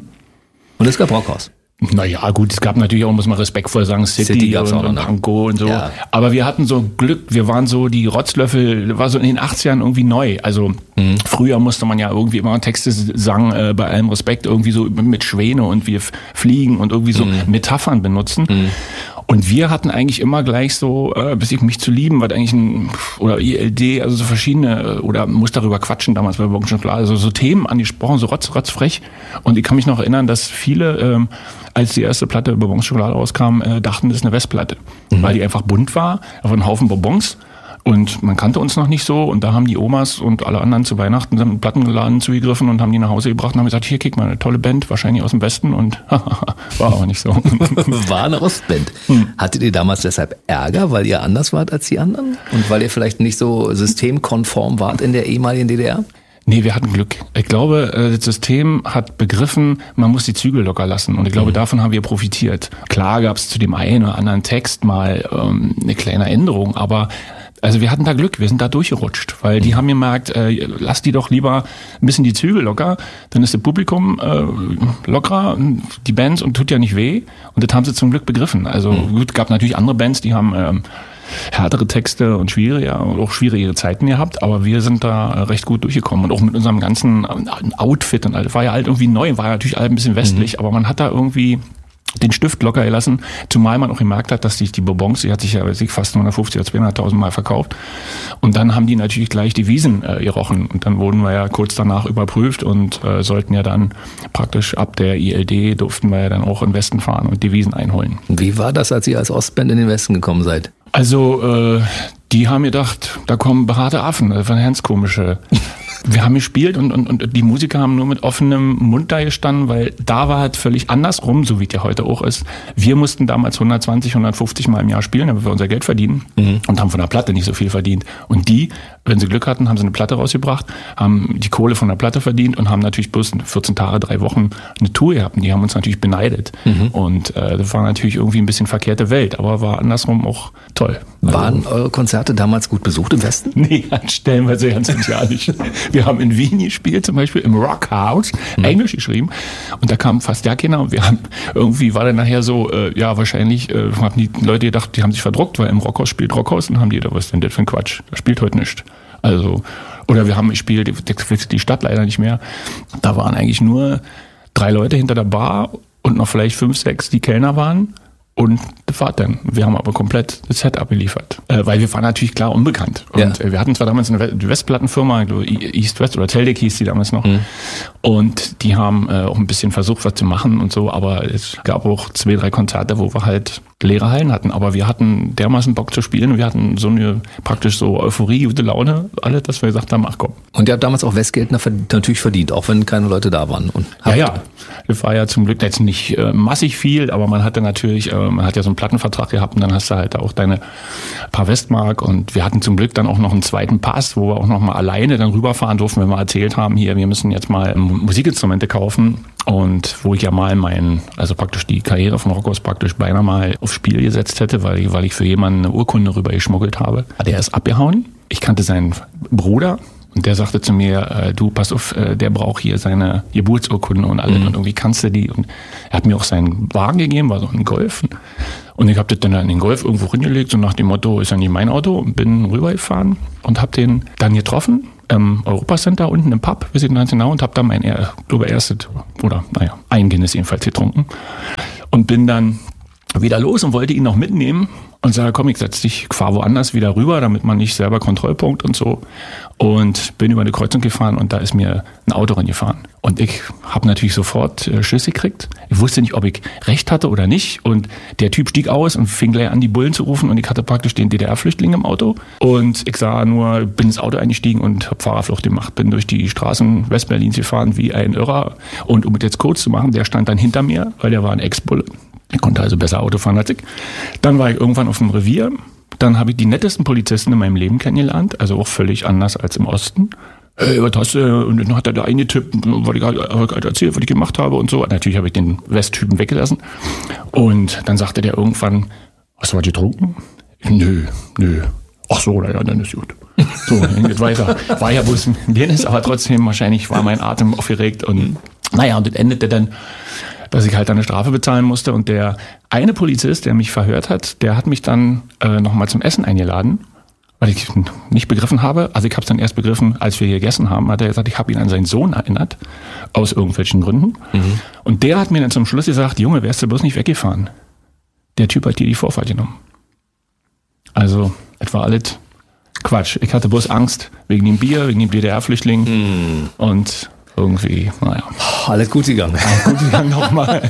es gab Rockhaus. Naja, gut, es gab natürlich auch, muss man respektvoll sagen, City gab's auch und noch. Pankow und so. Ja. Aber wir hatten so Glück, wir waren so die Rotzlöffel, war so in den 80ern irgendwie neu. Also früher musste man ja irgendwie immer Texte sagen, bei allem Respekt, irgendwie so mit Schwäne und wir fliegen und irgendwie so Metaphern benutzen. Und wir hatten eigentlich immer gleich so, bis ich mich zu lieben, was eigentlich oder ILD, also so verschiedene, oder muss darüber quatschen damals bei Bobben schon klar, also so Themen angesprochen, so rotzfrech. Und ich kann mich noch erinnern, dass viele, als die erste Platte Bonbons Schokolade rauskam, dachten, das ist eine Westplatte. Weil die einfach bunt war, auf einen Haufen Bonbons. Und man kannte uns noch nicht so und da haben die Omas und alle anderen zu Weihnachten einen Plattenladen zugegriffen und haben die nach Hause gebracht und haben gesagt, hier, guck mal, eine tolle Band, wahrscheinlich aus dem Westen und war aber nicht so. War eine Ostband. Hattet ihr damals deshalb Ärger, weil ihr anders wart als die anderen? Und weil ihr vielleicht nicht so systemkonform wart in der ehemaligen DDR? Nee, wir hatten Glück. Ich glaube, das System hat begriffen, man muss die Zügel locker lassen. Und ich glaube, davon haben wir profitiert. Klar gab es zu dem einen oder anderen Text mal eine kleine Änderung, aber also wir hatten da Glück, wir sind da durchgerutscht, weil die haben gemerkt, lass die doch lieber ein bisschen die Zügel locker, dann ist das Publikum lockerer, die Bands und tut ja nicht weh. Und das haben sie zum Glück begriffen. Also gut, gab natürlich andere Bands, die haben härtere Texte und auch schwierige Zeiten gehabt, aber wir sind da recht gut durchgekommen und auch mit unserem ganzen Outfit und alles. War ja halt irgendwie neu, war ja natürlich halt ein bisschen westlich, aber man hat da irgendwie den Stift locker gelassen, zumal man auch gemerkt hat, dass die Bonbons, die hat sich ja fast 150 oder 200.000 Mal verkauft und dann haben die natürlich gleich die Wiesen gerochen und dann wurden wir ja kurz danach überprüft und sollten ja dann praktisch ab der ILD durften wir ja dann auch in den Westen fahren und die Wiesen einholen. Wie war das, als ihr als Ostband in den Westen gekommen seid? Also, die haben gedacht, da kommen behaarte Affen, das waren ganz komische. Wir haben gespielt und die Musiker haben nur mit offenem Mund da gestanden, weil da war halt völlig andersrum, so wie es ja heute auch ist. Wir mussten damals 120, 150 Mal im Jahr spielen, damit wir unser Geld verdienen und haben von der Platte nicht so viel verdient. Und die, wenn sie Glück hatten, haben sie eine Platte rausgebracht, haben die Kohle von der Platte verdient und haben natürlich bloß 14 Tage, 3 Wochen eine Tour gehabt. Und die haben uns natürlich beneidet. Und das war natürlich irgendwie ein bisschen verkehrte Welt, aber war andersrum auch toll. Waren eure Konzerte damals gut besucht im Westen? Nee, stellenweise ganz sicher nicht. Wir haben in Wien gespielt, zum Beispiel im Rockhaus, Englisch geschrieben. Und da kam fast ja keiner. Und wir haben, irgendwie war dann nachher so, wahrscheinlich haben die Leute gedacht, die haben sich verdruckt, weil im Rockhaus spielt Rockhaus. Und haben die da, was denn das für ein Quatsch? Das spielt heute nicht. Also, oder wir haben gespielt, die Stadt leider nicht mehr. Da waren eigentlich nur 3 Leute hinter der Bar und noch vielleicht 5, 6, die Kellner waren. Und das war dann. Wir haben aber komplett das Set abgeliefert. Weil wir waren natürlich klar unbekannt. Und wir hatten zwar damals eine Westplattenfirma, East West oder Teldec hieß die damals noch. Und die haben auch ein bisschen versucht, was zu machen und so. Aber es gab auch 2, 3 Konzerte, wo wir halt leere Hallen hatten. Aber wir hatten dermaßen Bock zu spielen. Und wir hatten so eine praktisch so Euphorie, gute Laune, alle, dass wir gesagt haben, ach komm. Und ihr habt damals auch Westgeld natürlich verdient, auch wenn keine Leute da waren. Und ja. Das war ja zum Glück jetzt nicht massig viel, aber man hatte natürlich, man hat ja so einen Plattenvertrag gehabt und dann hast du halt auch deine paar Westmark und wir hatten zum Glück dann auch noch einen zweiten Pass, wo wir auch noch mal alleine dann rüberfahren durften, wenn wir erzählt haben, hier, wir müssen jetzt mal Musikinstrumente kaufen und wo ich ja mal also praktisch die Karriere von Rockos praktisch beinahe mal aufs Spiel gesetzt hätte, weil ich für jemanden eine Urkunde rüber geschmuggelt habe. Der ist abgehauen. Ich kannte seinen Bruder. Und der sagte zu mir, du, pass auf, der braucht hier seine Geburtsurkunde und alles und irgendwie kannst du die. Und er hat mir auch seinen Wagen gegeben, war so ein Golf. Und ich habe das dann in den Golf irgendwo hingelegt, so nach dem Motto, ist ja nicht mein Auto. Und bin rübergefahren und habe den dann getroffen im Europacenter unten im Pub, weiß ich ganz genau, und habe dann ein Guinness jedenfalls getrunken. Und bin dann wieder los und wollte ihn noch mitnehmen. Und sage, komm, ich setz dich, fahr woanders wieder rüber, damit man nicht selber Kontrollpunkt und so. Und bin über eine Kreuzung gefahren und da ist mir ein Auto rangefahren. Und ich habe natürlich sofort Schiss gekriegt. Ich wusste nicht, ob ich recht hatte oder nicht. Und der Typ stieg aus und fing gleich an, die Bullen zu rufen. Und ich hatte praktisch den DDR-Flüchtling im Auto. Und ich sah nur, bin ins Auto eingestiegen und habe Fahrerflucht gemacht. Bin durch die Straßen Westberlins gefahren wie ein Irrer. Und um es jetzt kurz zu machen, der stand dann hinter mir, weil der war ein Ex-Bulle. Er konnte also besser Auto fahren als ich. Dann war ich irgendwann auf dem Revier. Dann habe ich die nettesten Polizisten in meinem Leben kennengelernt. Also auch völlig anders als im Osten. Hey, was hast du? Und dann hat er da eingetippt, was ich gerade erzählt, was ich gemacht habe und so. Natürlich habe ich den Westtypen weggelassen. Und dann sagte der irgendwann, hast du was getrunken? Nö. Ach so, naja, dann ist gut. So, dann geht weiter. War ja bloß ein Guinness, aber trotzdem wahrscheinlich war mein Atem aufgeregt. Und naja, und das endete dann, dass ich halt eine Strafe bezahlen musste. Und der eine Polizist, der mich verhört hat, der hat mich dann nochmal zum Essen eingeladen, weil ich nicht begriffen habe. Also ich habe es dann erst begriffen, als wir hier gegessen haben, hat er gesagt, ich habe ihn an seinen Sohn erinnert, aus irgendwelchen Gründen. Und der hat mir dann zum Schluss gesagt, Junge, wärst du bloß nicht weggefahren. Der Typ hat dir die Vorfahrt genommen. Also, es war alles Quatsch. Ich hatte bloß Angst wegen dem Bier, wegen dem DDR-Flüchtling und irgendwie, naja. Alles gut gegangen. Gut gegangen nochmal.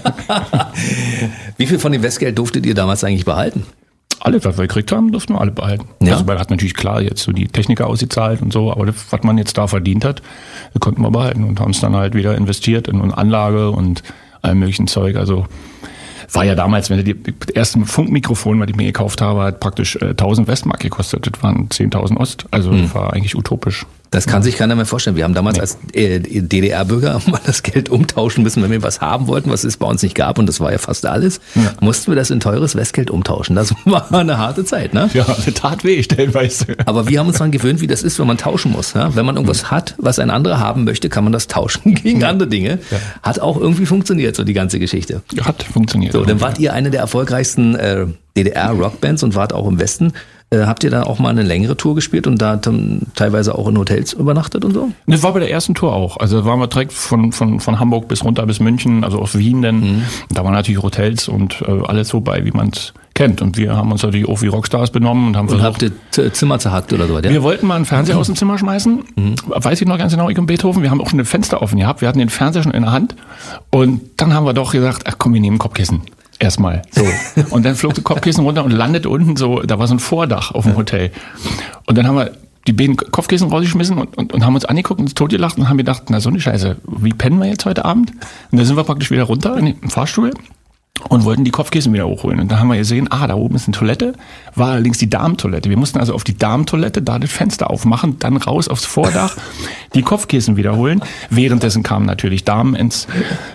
Wie viel von dem Westgeld durftet ihr damals eigentlich behalten? Alles, was wir gekriegt haben, durften wir alle behalten. Ja? Also man hat natürlich klar jetzt so die Techniker ausgezahlt und so, aber das, was man jetzt da verdient hat, konnten wir behalten und haben es dann halt wieder investiert in eine Anlage und allem möglichen Zeug. Also war ja damals, wenn du das erste Funkmikrofon, was ich mir gekauft habe, hat praktisch 1000 Westmark gekostet. Das waren 10.000 Ost. Also das war eigentlich utopisch. Das kann sich keiner mehr vorstellen. Wir haben damals als DDR-Bürger mal das Geld umtauschen müssen, wenn wir was haben wollten, was es bei uns nicht gab. Und das war ja fast alles. Ja. Mussten wir das in teures Westgeld umtauschen. Das war eine harte Zeit, ne? Ja, das tat weh, stellenweise. Aber wir haben uns daran gewöhnt, wie das ist, wenn man tauschen muss. Ja? Wenn man irgendwas hat, was ein anderer haben möchte, kann man das tauschen gegen andere Dinge. Ja. Hat auch irgendwie funktioniert, so die ganze Geschichte. Hat funktioniert. So, dann wart ihr eine der erfolgreichsten DDR-Rockbands und wart auch im Westen. Habt ihr da auch mal eine längere Tour gespielt und da teilweise auch in Hotels übernachtet und so? Das war bei der ersten Tour auch. Also waren wir direkt von Hamburg bis runter bis München, also aus Wien denn. Da waren natürlich Hotels und alles so bei, wie man es kennt. Und wir haben uns natürlich auch wie Rockstars benommen und haben versucht. Und habt ihr Zimmer zerhackt oder so? Ja? Wir wollten mal einen Fernseher aus dem Zimmer schmeißen. Weiß ich noch ganz genau, ich und Beethoven. Wir haben auch ein Fenster offen gehabt. Wir hatten den Fernseher schon in der Hand. Und dann haben wir doch gesagt, ach komm, wir nehmen Kopfkissen. Erstmal. So. Und dann flog das Kopfkissen runter und landete unten so, da war so ein Vordach auf dem Hotel. Und dann haben wir die beiden Kopfkissen rausgeschmissen und haben uns angeguckt und uns totgelacht und haben gedacht, na so eine Scheiße, wie pennen wir jetzt heute Abend? Und dann sind wir praktisch wieder runter in den Fahrstuhl und wollten die Kopfkissen wieder hochholen. Und da haben wir gesehen, da oben ist eine Toilette, war allerdings die Damentoilette. Wir mussten also auf die Damentoilette da das Fenster aufmachen, dann raus aufs Vordach, die Kopfkissen wiederholen. Währenddessen kamen natürlich Damen ins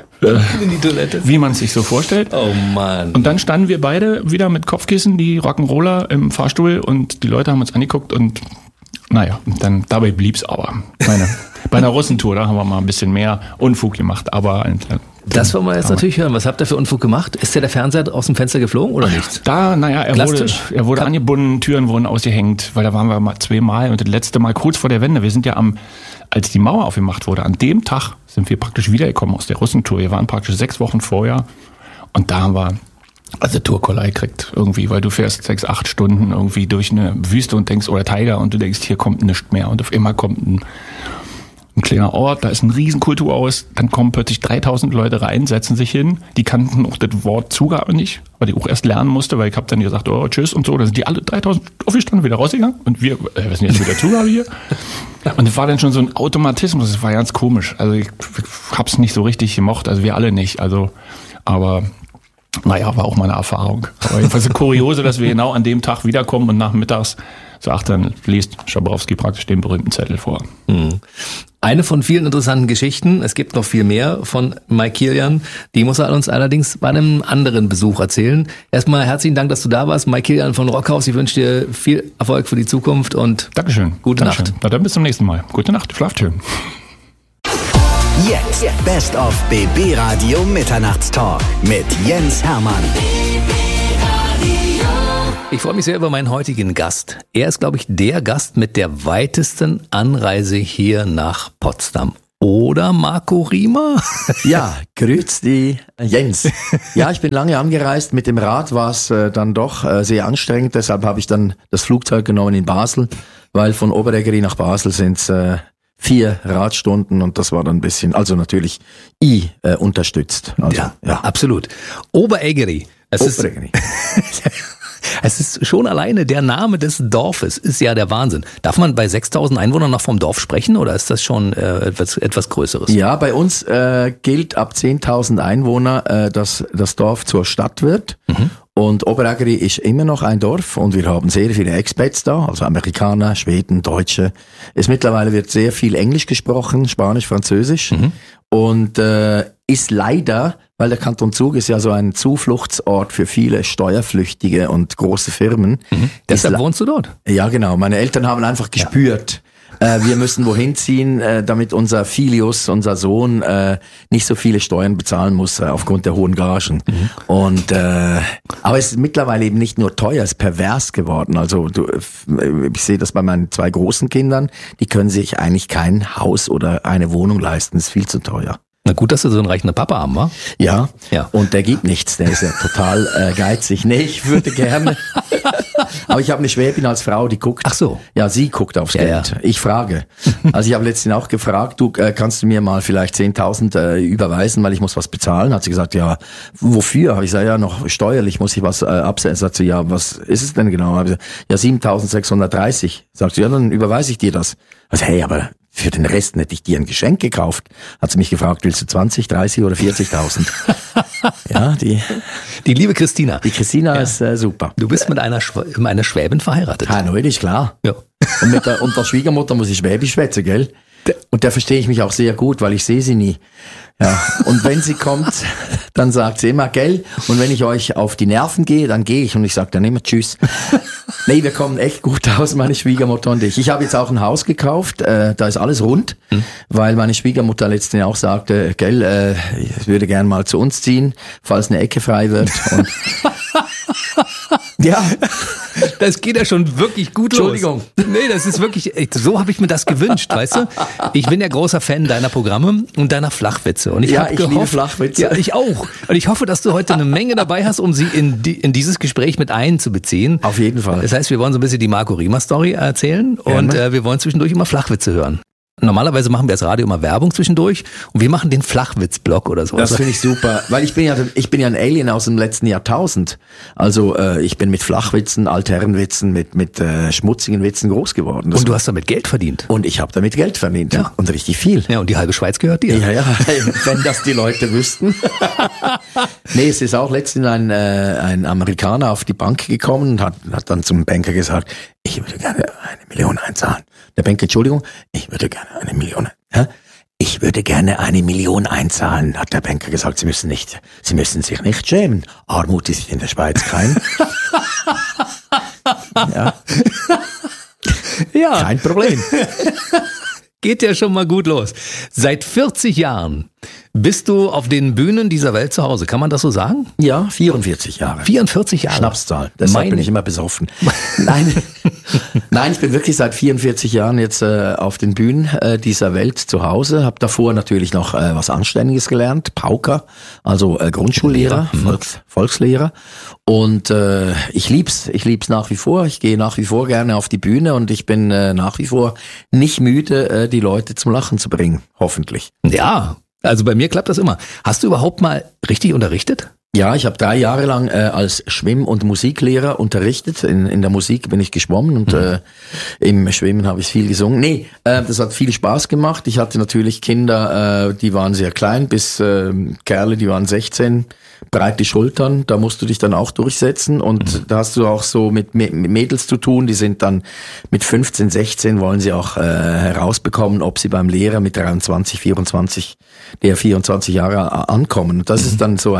in die Toilette. Wie man es sich so vorstellt. Oh Mann. Und dann standen wir beide wieder mit Kopfkissen, die Rock'n'Roller im Fahrstuhl und die Leute haben uns angeguckt und naja, dann dabei blieb's aber. Bei einer Russentour, da haben wir mal ein bisschen mehr Unfug gemacht, aber das wollen wir jetzt natürlich hören. Was habt ihr für Unfug gemacht? Ist der Fernseher aus dem Fenster geflogen oder nicht? Er wurde angebunden, Türen wurden ausgehängt, weil da waren wir mal 2-mal und das letzte Mal kurz vor der Wende. Wir sind ja als die Mauer aufgemacht wurde, an dem Tag sind wir praktisch wiedergekommen aus der Russentour. Wir waren praktisch 6 Wochen vorher und da haben wir Also Tourkolei kriegt irgendwie, weil du fährst 6-8 Stunden irgendwie durch eine Wüste und denkst, oder Tiger, und du denkst, hier kommt nichts mehr. Und auf einmal kommt ein kleiner Ort, da ist ein riesen Kulturhaus, dann kommen plötzlich 3000 Leute rein, setzen sich hin, die kannten auch das Wort Zugabe nicht, weil ich auch erst lernen musste, weil ich habe dann gesagt, oh, tschüss und so, da sind die alle 3000 aufgestanden, wieder rausgegangen und wir, was ist denn jetzt mit der Zugabe hier? Und das war dann schon so ein Automatismus, das war ganz komisch, also ich hab's nicht so richtig gemocht, also wir alle nicht, also, aber naja, war auch mal eine Erfahrung. Aber jedenfalls eine Kuriose, dass wir genau an dem Tag wiederkommen und nachmittags sagt, dann liest Schabrowski praktisch den berühmten Zettel vor. Eine von vielen interessanten Geschichten, es gibt noch viel mehr von Mike Kilian, die muss er uns allerdings bei einem anderen Besuch erzählen. Erstmal herzlichen Dank, dass du da warst, Mike Kilian von Rockhaus. Ich wünsche dir viel Erfolg für die Zukunft und Dankeschön. Gute Dankeschön. Nacht. Na dann bis zum nächsten Mal. Gute Nacht, schlaft schön. Jetzt Best of BB Radio Mitternachtstalk mit Jens Hermann. ich freue mich sehr über meinen heutigen Gast. Er ist, glaube ich, der Gast mit der weitesten Anreise hier nach Potsdam. Oder Marco Riemer? Ja, grüß die Jens. Ja, ich bin lange angereist. Mit dem Rad war es dann doch sehr anstrengend. Deshalb habe ich dann das Flugzeug genommen in Basel, weil von Oberägeri nach Basel sind es 4 Radstunden und das war dann ein bisschen, also natürlich unterstützt. Also, ja, absolut. Oberägeri. Oberägeri. Es ist schon alleine der Name des Dorfes, ist ja der Wahnsinn. Darf man bei 6.000 Einwohnern noch vom Dorf sprechen oder ist das schon etwas Größeres? Ja, bei uns gilt ab 10.000 Einwohner, dass das Dorf zur Stadt wird. Mhm. Und Oberägeri ist immer noch ein Dorf und wir haben sehr viele Expats da, also Amerikaner, Schweden, Deutsche. Mittlerweile wird sehr viel Englisch gesprochen, Spanisch, Französisch. Mhm. Und ist leider, weil der Kanton Zug ist ja so ein Zufluchtsort für viele Steuerflüchtige und große Firmen. Mhm. Deshalb wohnst du dort? Ja, genau. Meine Eltern haben einfach gespürt, wir müssen wohin ziehen, damit unser Filius, unser Sohn, nicht so viele Steuern bezahlen muss aufgrund der hohen Gagen. Mhm. Und aber es ist mittlerweile eben nicht nur teuer, es ist pervers geworden. Also ich sehe das bei meinen 2 großen Kindern, die können sich eigentlich kein Haus oder eine Wohnung leisten, das ist viel zu teuer. Na gut, dass du so einen reichen Papa haben, wa? Ja, und der gibt nichts, der ist ja total geizig. Nee, ich würde gerne. Aber ich habe eine Schwäbin als Frau, die guckt. Ach so. Ja, sie guckt aufs Geld. Ja. Ich frage. Also ich habe letztens auch gefragt, du kannst du mir mal vielleicht 10.000 überweisen, weil ich muss was bezahlen. Hat sie gesagt, ja, wofür? Habe ich gesagt, ja, noch steuerlich muss ich was absetzen. Sagt sie, ja, was ist es denn genau? Habe ich gesagt, ja, 7.630. Sagt sie, ja, dann überweise ich dir das. Also hey, aber für den Rest hätte ich dir ein Geschenk gekauft. Hat sie mich gefragt, willst du 20, 30 oder 40.000? Ja, die liebe Christina. Die Christina ist super. Du bist mit einer Schwäbin verheiratet. Ja, neulich, klar. Ja. Und mit der Schwiegermutter muss ich Schwäbisch schwätzen, gell? Und der verstehe ich mich auch sehr gut, weil ich sehe sie nie. Ja. Und wenn sie kommt, dann sagt sie immer, gell? Und wenn ich euch auf die Nerven gehe, dann gehe ich und ich sage dann immer Tschüss. Nee, wir kommen echt gut aus, meine Schwiegermutter und ich. Ich habe jetzt auch ein Haus gekauft, da ist alles rund, weil meine Schwiegermutter letztens auch sagte, gell, ich würde gern mal zu uns ziehen, falls eine Ecke frei wird. Und ja. Das geht ja schon wirklich gut Entschuldigung. los. Nee, das ist wirklich, so habe ich mir das gewünscht, weißt du? Ich bin ja großer Fan deiner Programme und deiner Flachwitze. Und ich habe gehofft, liebe Flachwitze. Ja, ich auch. Und ich hoffe, dass du heute eine Menge dabei hast, um sie in dieses Gespräch mit einzubeziehen. Auf jeden Fall. Das heißt, wir wollen so ein bisschen die Marco Riemer Story erzählen und wir wollen zwischendurch immer Flachwitze hören. Normalerweise machen wir als Radio immer Werbung zwischendurch und wir machen den Flachwitz-Blog oder so. Das finde ich super, weil ich bin ja ein Alien aus dem letzten Jahrtausend. Also ich bin mit Flachwitzen, Altherrenwitzen, mit schmutzigen Witzen groß geworden. Und du hast damit Geld verdient. Und ich habe damit Geld verdient, ja. Und richtig viel. Ja, und die halbe Schweiz gehört dir. Ja, wenn das die Leute wüssten. Nee, es ist auch letztens ein Amerikaner auf die Bank gekommen und hat dann zum Banker gesagt, ich würde gerne 1 Million einzahlen. Der Banker, Entschuldigung, ich würde gerne 1 Million. Hä? Ich würde gerne 1 Million einzahlen, hat der Banker gesagt. Sie müssen sich nicht schämen. Armut ist in der Schweiz kein. Ja. Kein Problem. Geht ja schon mal gut los. Seit 40 Jahren Bist du auf den Bühnen dieser Welt zu Hause? Kann man das so sagen? Ja, 44 Jahre. 44 Jahre? Schnapszahl. Deshalb bin ich immer besoffen. Nein, ich bin wirklich seit 44 Jahren jetzt auf den Bühnen dieser Welt zu Hause. Habe davor natürlich noch was Anständiges gelernt. Pauker, also Grundschullehrer, Volkslehrer. Und ich lieb's nach wie vor. Ich gehe nach wie vor gerne auf die Bühne und ich bin nach wie vor nicht müde, die Leute zum Lachen zu bringen. Hoffentlich. Ja, also bei mir klappt das immer. Hast du überhaupt mal richtig unterrichtet? Ja, ich habe 3 Jahre lang als Schwimm- und Musiklehrer unterrichtet. In der Musik bin ich geschwommen und im Schwimmen habe ich viel gesungen. Nee, das hat viel Spaß gemacht. Ich hatte natürlich Kinder, die waren sehr klein, bis Kerle, die waren 16, breite Schultern. Da musst du dich dann auch durchsetzen und da hast du auch so mit Mädels zu tun. Die sind dann mit 15, 16 wollen sie auch herausbekommen, ob sie beim Lehrer mit 23, 24, der 24 Jahre ankommen. Und das ist dann so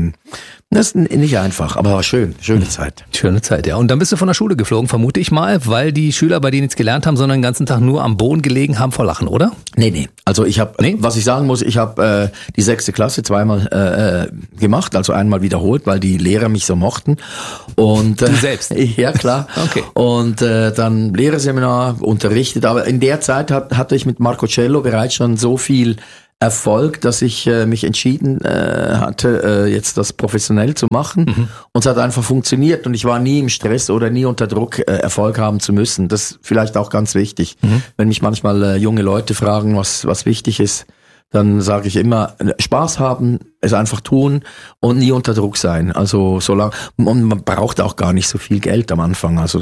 das ist nicht einfach, aber war schön. Schöne Zeit. Schöne Zeit, ja. Und dann bist du von der Schule geflogen, vermute ich mal, weil die Schüler bei denen nichts gelernt haben, sondern den ganzen Tag nur am Boden gelegen haben vor Lachen, oder? Nee. Also was ich sagen muss, ich habe die 6. Klasse zweimal gemacht, also einmal wiederholt, weil die Lehrer mich so mochten. Und du selbst? Ja, klar. Okay. Und dann Lehrerseminar unterrichtet, aber in der Zeit hatte ich mit Marco Cello bereits schon so viel Erfolg, dass ich mich entschieden hatte, jetzt das professionell zu machen. Und es hat einfach funktioniert und ich war nie im Stress oder nie unter Druck, Erfolg haben zu müssen. Das ist vielleicht auch ganz wichtig. Wenn mich manchmal junge Leute fragen, was wichtig ist, dann sage ich immer, Spaß haben, es einfach tun und nie unter Druck sein. Also solange, und man braucht auch gar nicht so viel Geld am Anfang. Also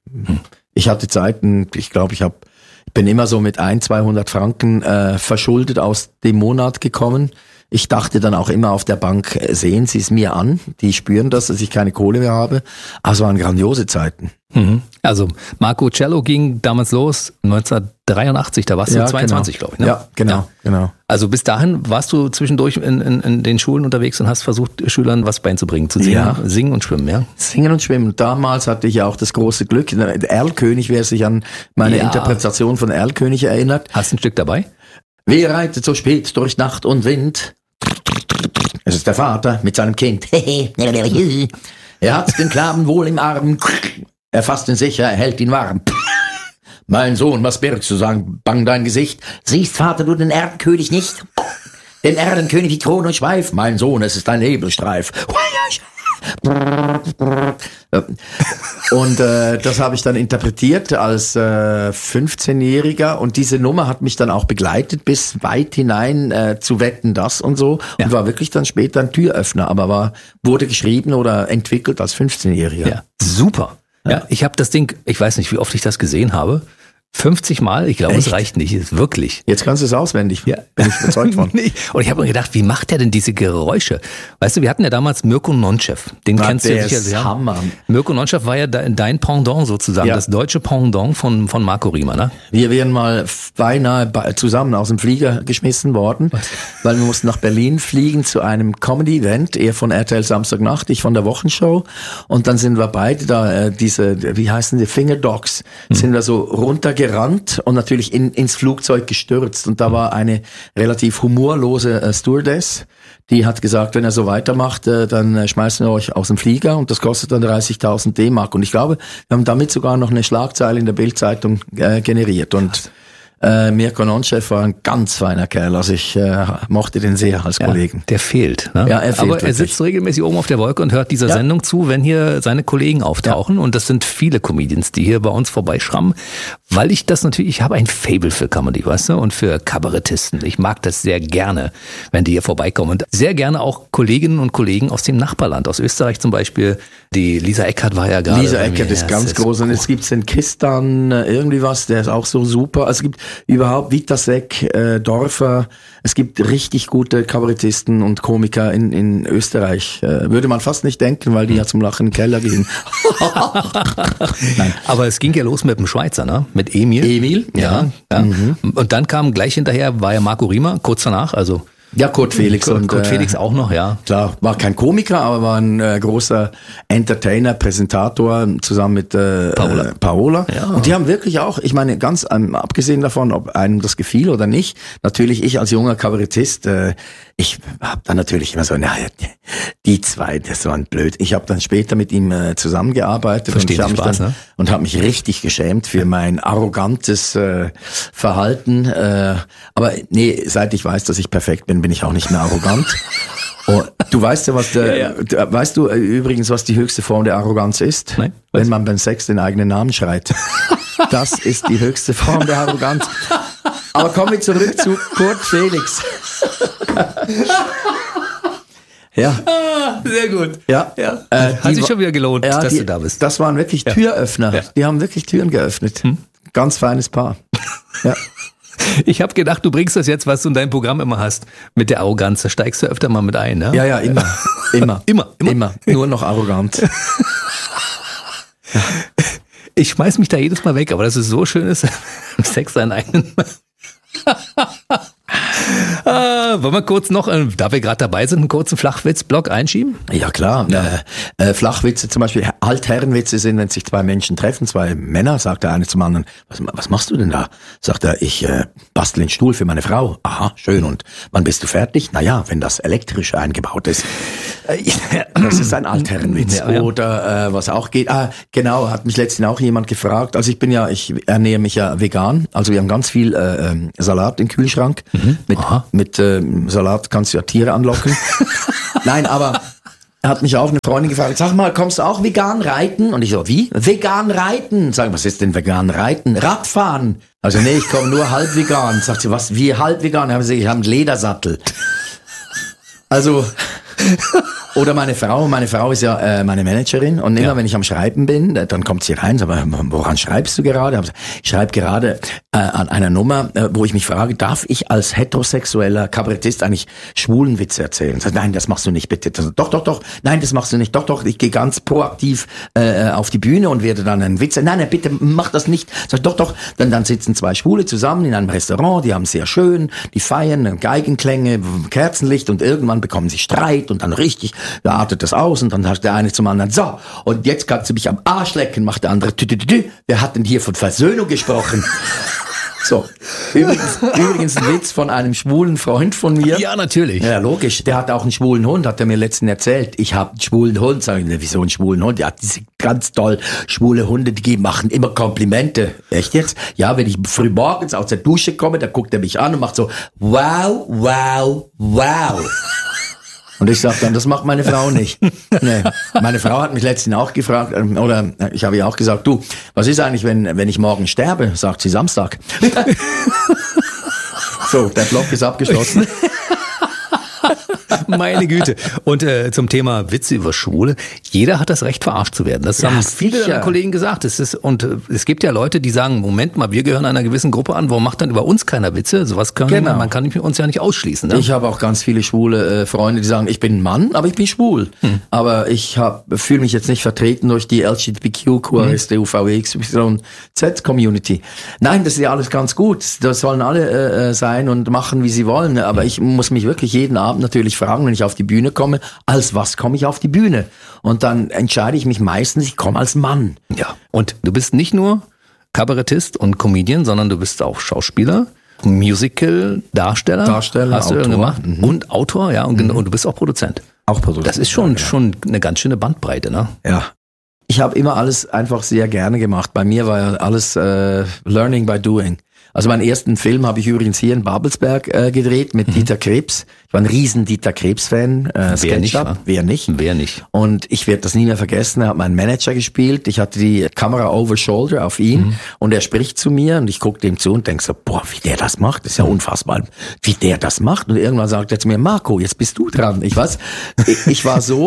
ich hatte Zeiten, ich glaube, ich bin immer so mit 100-200 Franken verschuldet aus dem Monat gekommen. Ich dachte dann auch immer auf der Bank, sehen Sie es mir an, die spüren das, dass ich keine Kohle mehr habe. Also waren grandiose Zeiten. Also Marco Cello ging damals los 1983, da warst du 22, genau. Glaube ich. Ne? Ja, genau. Also bis dahin warst du zwischendurch in den Schulen unterwegs und hast versucht, Schülern was beizubringen, zu singen und schwimmen, ja? Singen und schwimmen. Damals hatte ich ja auch das große Glück, Erlkönig, wer sich an meine Interpretation von Erlkönig erinnert. Hast du ein Stück dabei? Wer reitet so spät durch Nacht und Wind? Es ist der Vater mit seinem Kind. Er hat den Knaben wohl im Arm. Er fasst ihn sicher, er hält ihn warm. Mein Sohn, was birgst du, sagen, bang dein Gesicht? Siehst, Vater, du den Erdenkönig nicht? Den Erdenkönig wie Kron und Schweif? Mein Sohn, es ist ein Nebelstreif. Und das habe ich dann interpretiert als 15-Jähriger und diese Nummer hat mich dann auch begleitet bis weit hinein zu Wetten, das und so und war wirklich dann später ein Türöffner, aber wurde geschrieben oder entwickelt als 15-Jähriger. Ja, super. Ja, ich habe das Ding, ich weiß nicht, wie oft ich das gesehen habe. 50 Mal, ich glaube, es reicht nicht, ist wirklich. Jetzt kannst du es auswendig, bin ich überzeugt von. Und ich habe mir gedacht, wie macht der denn diese Geräusche? Weißt du, wir hatten ja damals Mirko Nonchev, den kennst du ja sicher. Hammer. Mirko Nonchev war ja dein Pendant sozusagen, das deutsche Pendant von Marco Riemer, ne? Wir wären mal beinahe zusammen aus dem Flieger geschmissen worden, weil wir mussten nach Berlin fliegen zu einem Comedy-Event, er von RTL Samstagnacht, ich von der Wochenshow und dann sind wir beide da, wie heißen die, Fingerdogs, sind wir so runtergerannt und natürlich ins Flugzeug gestürzt. Und da war eine relativ humorlose Stewardess, die hat gesagt, wenn er so weitermacht, dann schmeißen wir euch aus dem Flieger und das kostet dann 30.000 D-Mark. Und ich glaube, wir haben damit sogar noch eine Schlagzeile in der Bild-Zeitung generiert. Und Mirko Nonchev war ein ganz feiner Kerl, also ich mochte den sehr als Kollegen. Der fehlt, ne? Ja, er fehlt. Aber er sitzt regelmäßig oben auf der Wolke und hört dieser Sendung zu, wenn hier seine Kollegen auftauchen und das sind viele Comedians, die hier bei uns vorbeischrammen, weil ich habe ein Faible für Comedy, weißt du, und für Kabarettisten. Ich mag das sehr gerne, wenn die hier vorbeikommen und sehr gerne auch Kolleginnen und Kollegen aus dem Nachbarland, aus Österreich zum Beispiel. Die Lisa Eckert war ja gerade. Lisa Eckert ist ganz groß und jetzt gibt's den Kistan irgendwie was, der ist auch so super. Also es gibt überhaupt Witasek, Dorfer, es gibt richtig gute Kabarettisten und Komiker in Österreich. Würde man fast nicht denken, weil die ja zum Lachen in den Keller gehen. Nein. Aber es ging ja los mit dem Schweizer, ne? Mit Emil. Emil, ja. Und dann kam gleich hinterher, war ja Marco Riemer, kurz danach, also Ja, Kurt Felix. Kurt Felix auch noch, ja. Klar, war kein Komiker, aber war ein großer Entertainer, Präsentator, zusammen mit Paola. Ja. Und die haben wirklich auch, ich meine, ganz abgesehen davon, ob einem das gefiel oder nicht, natürlich ich als junger Kabarettist, ich habe dann natürlich immer so, naja, die zwei, das waren blöd. Ich habe dann später mit ihm zusammengearbeitet und habe mich richtig geschämt für mein arrogantes Verhalten. Aber nee, seit ich weiß, dass ich perfekt bin ich auch nicht mehr arrogant. Oh, du weißt ja, weißt du übrigens, was die höchste Form der Arroganz ist? Nein. Wenn man beim Sex den eigenen Namen schreit. Das ist die höchste Form der Arroganz. Aber kommen wir zurück zu Kurt Felix. Ja. Sehr gut. Ja. Hat sich schon wieder gelohnt, dass du da bist. Das waren wirklich Türöffner. Ja. Die haben wirklich Türen geöffnet. Ganz feines Paar. Ja. Ich habe gedacht, du bringst das jetzt, was du in deinem Programm immer hast, mit der Arroganz. Da steigst du öfter mal mit ein, ne? Ja, immer. Immer. Nur noch arrogant. Ich schmeiß mich da jedes Mal weg, aber das ist so schön, ist Sex seinen eigenen. Wollen wir kurz noch, da wir gerade dabei sind, einen kurzen Flachwitz-Block einschieben? Ja, klar. Ja. Flachwitze zum Beispiel, Altherrenwitze sind, wenn sich zwei Menschen treffen, zwei Männer, sagt der eine zum anderen, was machst du denn da? Sagt er, ich bastel einen Stuhl für meine Frau. Aha, schön. Und wann bist du fertig? Naja, wenn das elektrisch eingebaut ist. Das ist ein Altherrenwitz. Ja. Oder was auch geht. Genau, hat mich letztens auch jemand gefragt. Also ich ernähre mich ja vegan. Also wir haben ganz viel Salat im Kühlschrank. Mit Salat kannst du ja Tiere anlocken. Nein, aber hat mich auch eine Freundin gefragt, sag mal, kommst du auch vegan reiten? Und ich so, wie? Vegan reiten? Sag, was ist denn vegan reiten? Radfahren. Also nee, ich komme nur halb vegan. Sagt sie, was, wie halb vegan? Ich habe einen Ledersattel. Also... Oder meine Frau ist ja meine Managerin und immer wenn ich am Schreiben bin, dann kommt sie rein und sagt, woran schreibst du gerade? Ich schreibe gerade an einer Nummer, wo ich mich frage, darf ich als heterosexueller Kabarettist eigentlich schwulen Witze erzählen? Sagt, nein, das machst du nicht, bitte. Doch, nein, das machst du nicht. Doch, ich gehe ganz proaktiv auf die Bühne und werde dann einen Witz. Nein, bitte, mach das nicht. Sagt, doch. Dann sitzen zwei Schwule zusammen in einem Restaurant, die haben sehr schön, die feiern, Geigenklänge, Kerzenlicht und irgendwann bekommen sie Streit und dann richtig, da artet das aus und dann sagt der eine zum anderen, so, und jetzt kannst du mich am Arsch lecken, macht der andere, wer hat denn hier von Versöhnung gesprochen? So, übrigens ein Witz von einem schwulen Freund von mir. Ja, natürlich. Ja, logisch. Der hat auch einen schwulen Hund, hat er mir letztens erzählt. Ich habe einen schwulen Hund. Sag ich, wieso einen schwulen Hund? Ja, die sind ganz toll. Schwule Hunde, die machen immer Komplimente. Echt jetzt? Ja, wenn ich früh morgens aus der Dusche komme, dann guckt er mich an und macht so, wow, wow, wow. Und ich sag dann, das macht meine Frau nicht. Nee. Meine Frau hat mich letztens auch gefragt, oder ich habe ihr auch gesagt, du, was ist eigentlich, wenn ich morgen sterbe? Sagt sie, Samstag. So, der Block ist abgeschlossen. Meine Güte. Und zum Thema Witze über Schwule. Jeder hat das Recht, verarscht zu werden. Das haben viele deiner Kollegen gesagt. Es gibt ja Leute, die sagen, Moment mal, wir gehören einer gewissen Gruppe an. Warum macht dann über uns keiner Witze? Sowas man kann uns ja nicht ausschließen. Ne? Ich habe auch ganz viele schwule Freunde, die sagen, ich bin ein Mann, aber ich bin schwul. Aber ich fühle mich jetzt nicht vertreten durch die LGBTQ, QRST, UVW, XYZ Community. Nein, das ist ja alles ganz gut. Das sollen alle sein und machen, wie sie wollen. Aber ich muss mich wirklich jeden Abend natürlich fragen, wenn ich auf die Bühne komme, als was komme ich auf die Bühne? Und dann entscheide ich mich meistens, ich komme als Mann. Ja. Und du bist nicht nur Kabarettist und Comedian, sondern du bist auch Schauspieler, Musical-Darsteller. Hast Autor. Du gemacht. Und Autor, ja. Und du bist auch Produzent. Auch Produzent. Das ist schon eine ganz schöne Bandbreite, ne? Ja. Ich habe immer alles einfach sehr gerne gemacht. Bei mir war ja alles Learning by Doing. Also meinen ersten Film habe ich übrigens hier in Babelsberg gedreht mit Dieter Krebs. Ich war ein riesen Dieter Krebs-Fan. Wer nicht? Und ich werde das nie mehr vergessen. Er hat meinen Manager gespielt. Ich hatte die Kamera over shoulder auf ihn und er spricht zu mir und ich gucke dem zu und denke so, boah, wie der das macht, das ist ja unfassbar, wie der das macht. Und irgendwann sagt er zu mir, Marco, jetzt bist du dran. Ich war so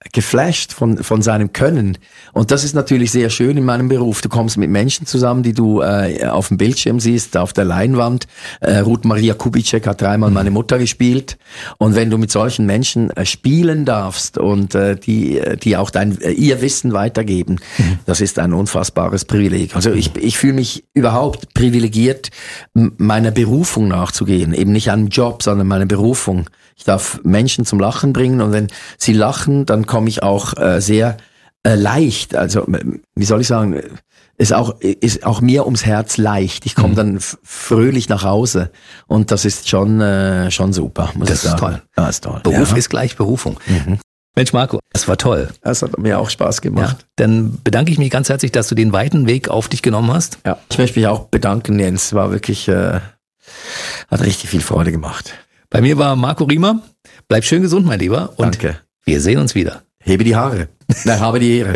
geflasht von seinem Können. Und das ist natürlich sehr schön in meinem Beruf. Du kommst mit Menschen zusammen, die du auf dem Bildschirm siehst, auf der Leinwand. Ruth Maria Kubitschek hat 3-mal meine Mutter gespielt. Und wenn du mit solchen Menschen spielen darfst und die auch ihr Wissen weitergeben, das ist ein unfassbares Privileg. Also ich fühle mich überhaupt privilegiert, meiner Berufung nachzugehen. Eben nicht einem Job, sondern meiner Berufung. Ich darf Menschen zum Lachen bringen und wenn sie lachen, dann komme ich auch sehr leicht, also wie soll ich sagen, ist auch mir ums Herz leicht. Ich komme dann fröhlich nach Hause und das ist schon super, muss ich sagen. Das ist toll. Ja, ist toll. Beruf ist gleich Berufung. Mensch, Marco, das war toll. Das hat mir auch Spaß gemacht. Ja, dann bedanke ich mich ganz herzlich, dass du den weiten Weg auf dich genommen hast. Ja, ich möchte mich auch bedanken, Jens. War wirklich, hat richtig viel Freude gemacht. Bei mir war Marco Riemer. Bleib schön gesund, mein Lieber. Und Danke. Wir sehen uns wieder. Hebe die Haare. Nein, habe die Ehre.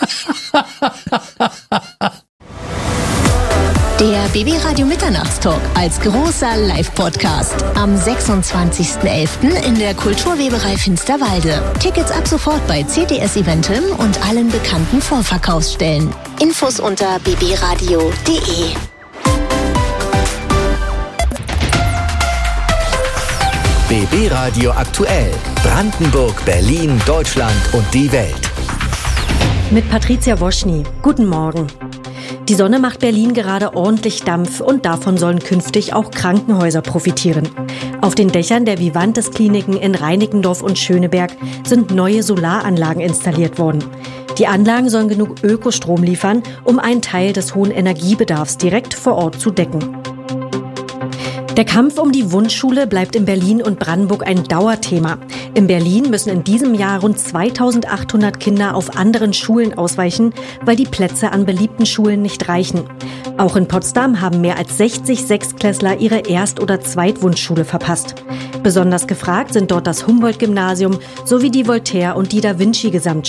Der BB Radio Mitternachtstalk als großer Live-Podcast am 26.11. in der Kulturweberei Finsterwalde. Tickets ab sofort bei CTS Eventim und allen bekannten Vorverkaufsstellen. Infos unter bbradio.de. BB Radio aktuell. Brandenburg, Berlin, Deutschland und die Welt. Mit Patricia Woschny. Guten Morgen. Die Sonne macht Berlin gerade ordentlich Dampf und davon sollen künftig auch Krankenhäuser profitieren. Auf den Dächern der Vivantes-Kliniken in Reinickendorf und Schöneberg sind neue Solaranlagen installiert worden. Die Anlagen sollen genug Ökostrom liefern, um einen Teil des hohen Energiebedarfs direkt vor Ort zu decken. Der Kampf um die Wunschschule bleibt in Berlin und Brandenburg ein Dauerthema. In Berlin müssen in diesem Jahr rund 2800 Kinder auf anderen Schulen ausweichen, weil die Plätze an beliebten Schulen nicht reichen. Auch in Potsdam haben mehr als 60 Sechstklässler ihre Erst- oder Zweitwunschschule verpasst. Besonders gefragt sind dort das Humboldt-Gymnasium sowie die Voltaire- und die Da-Vinci-Gesamtschule.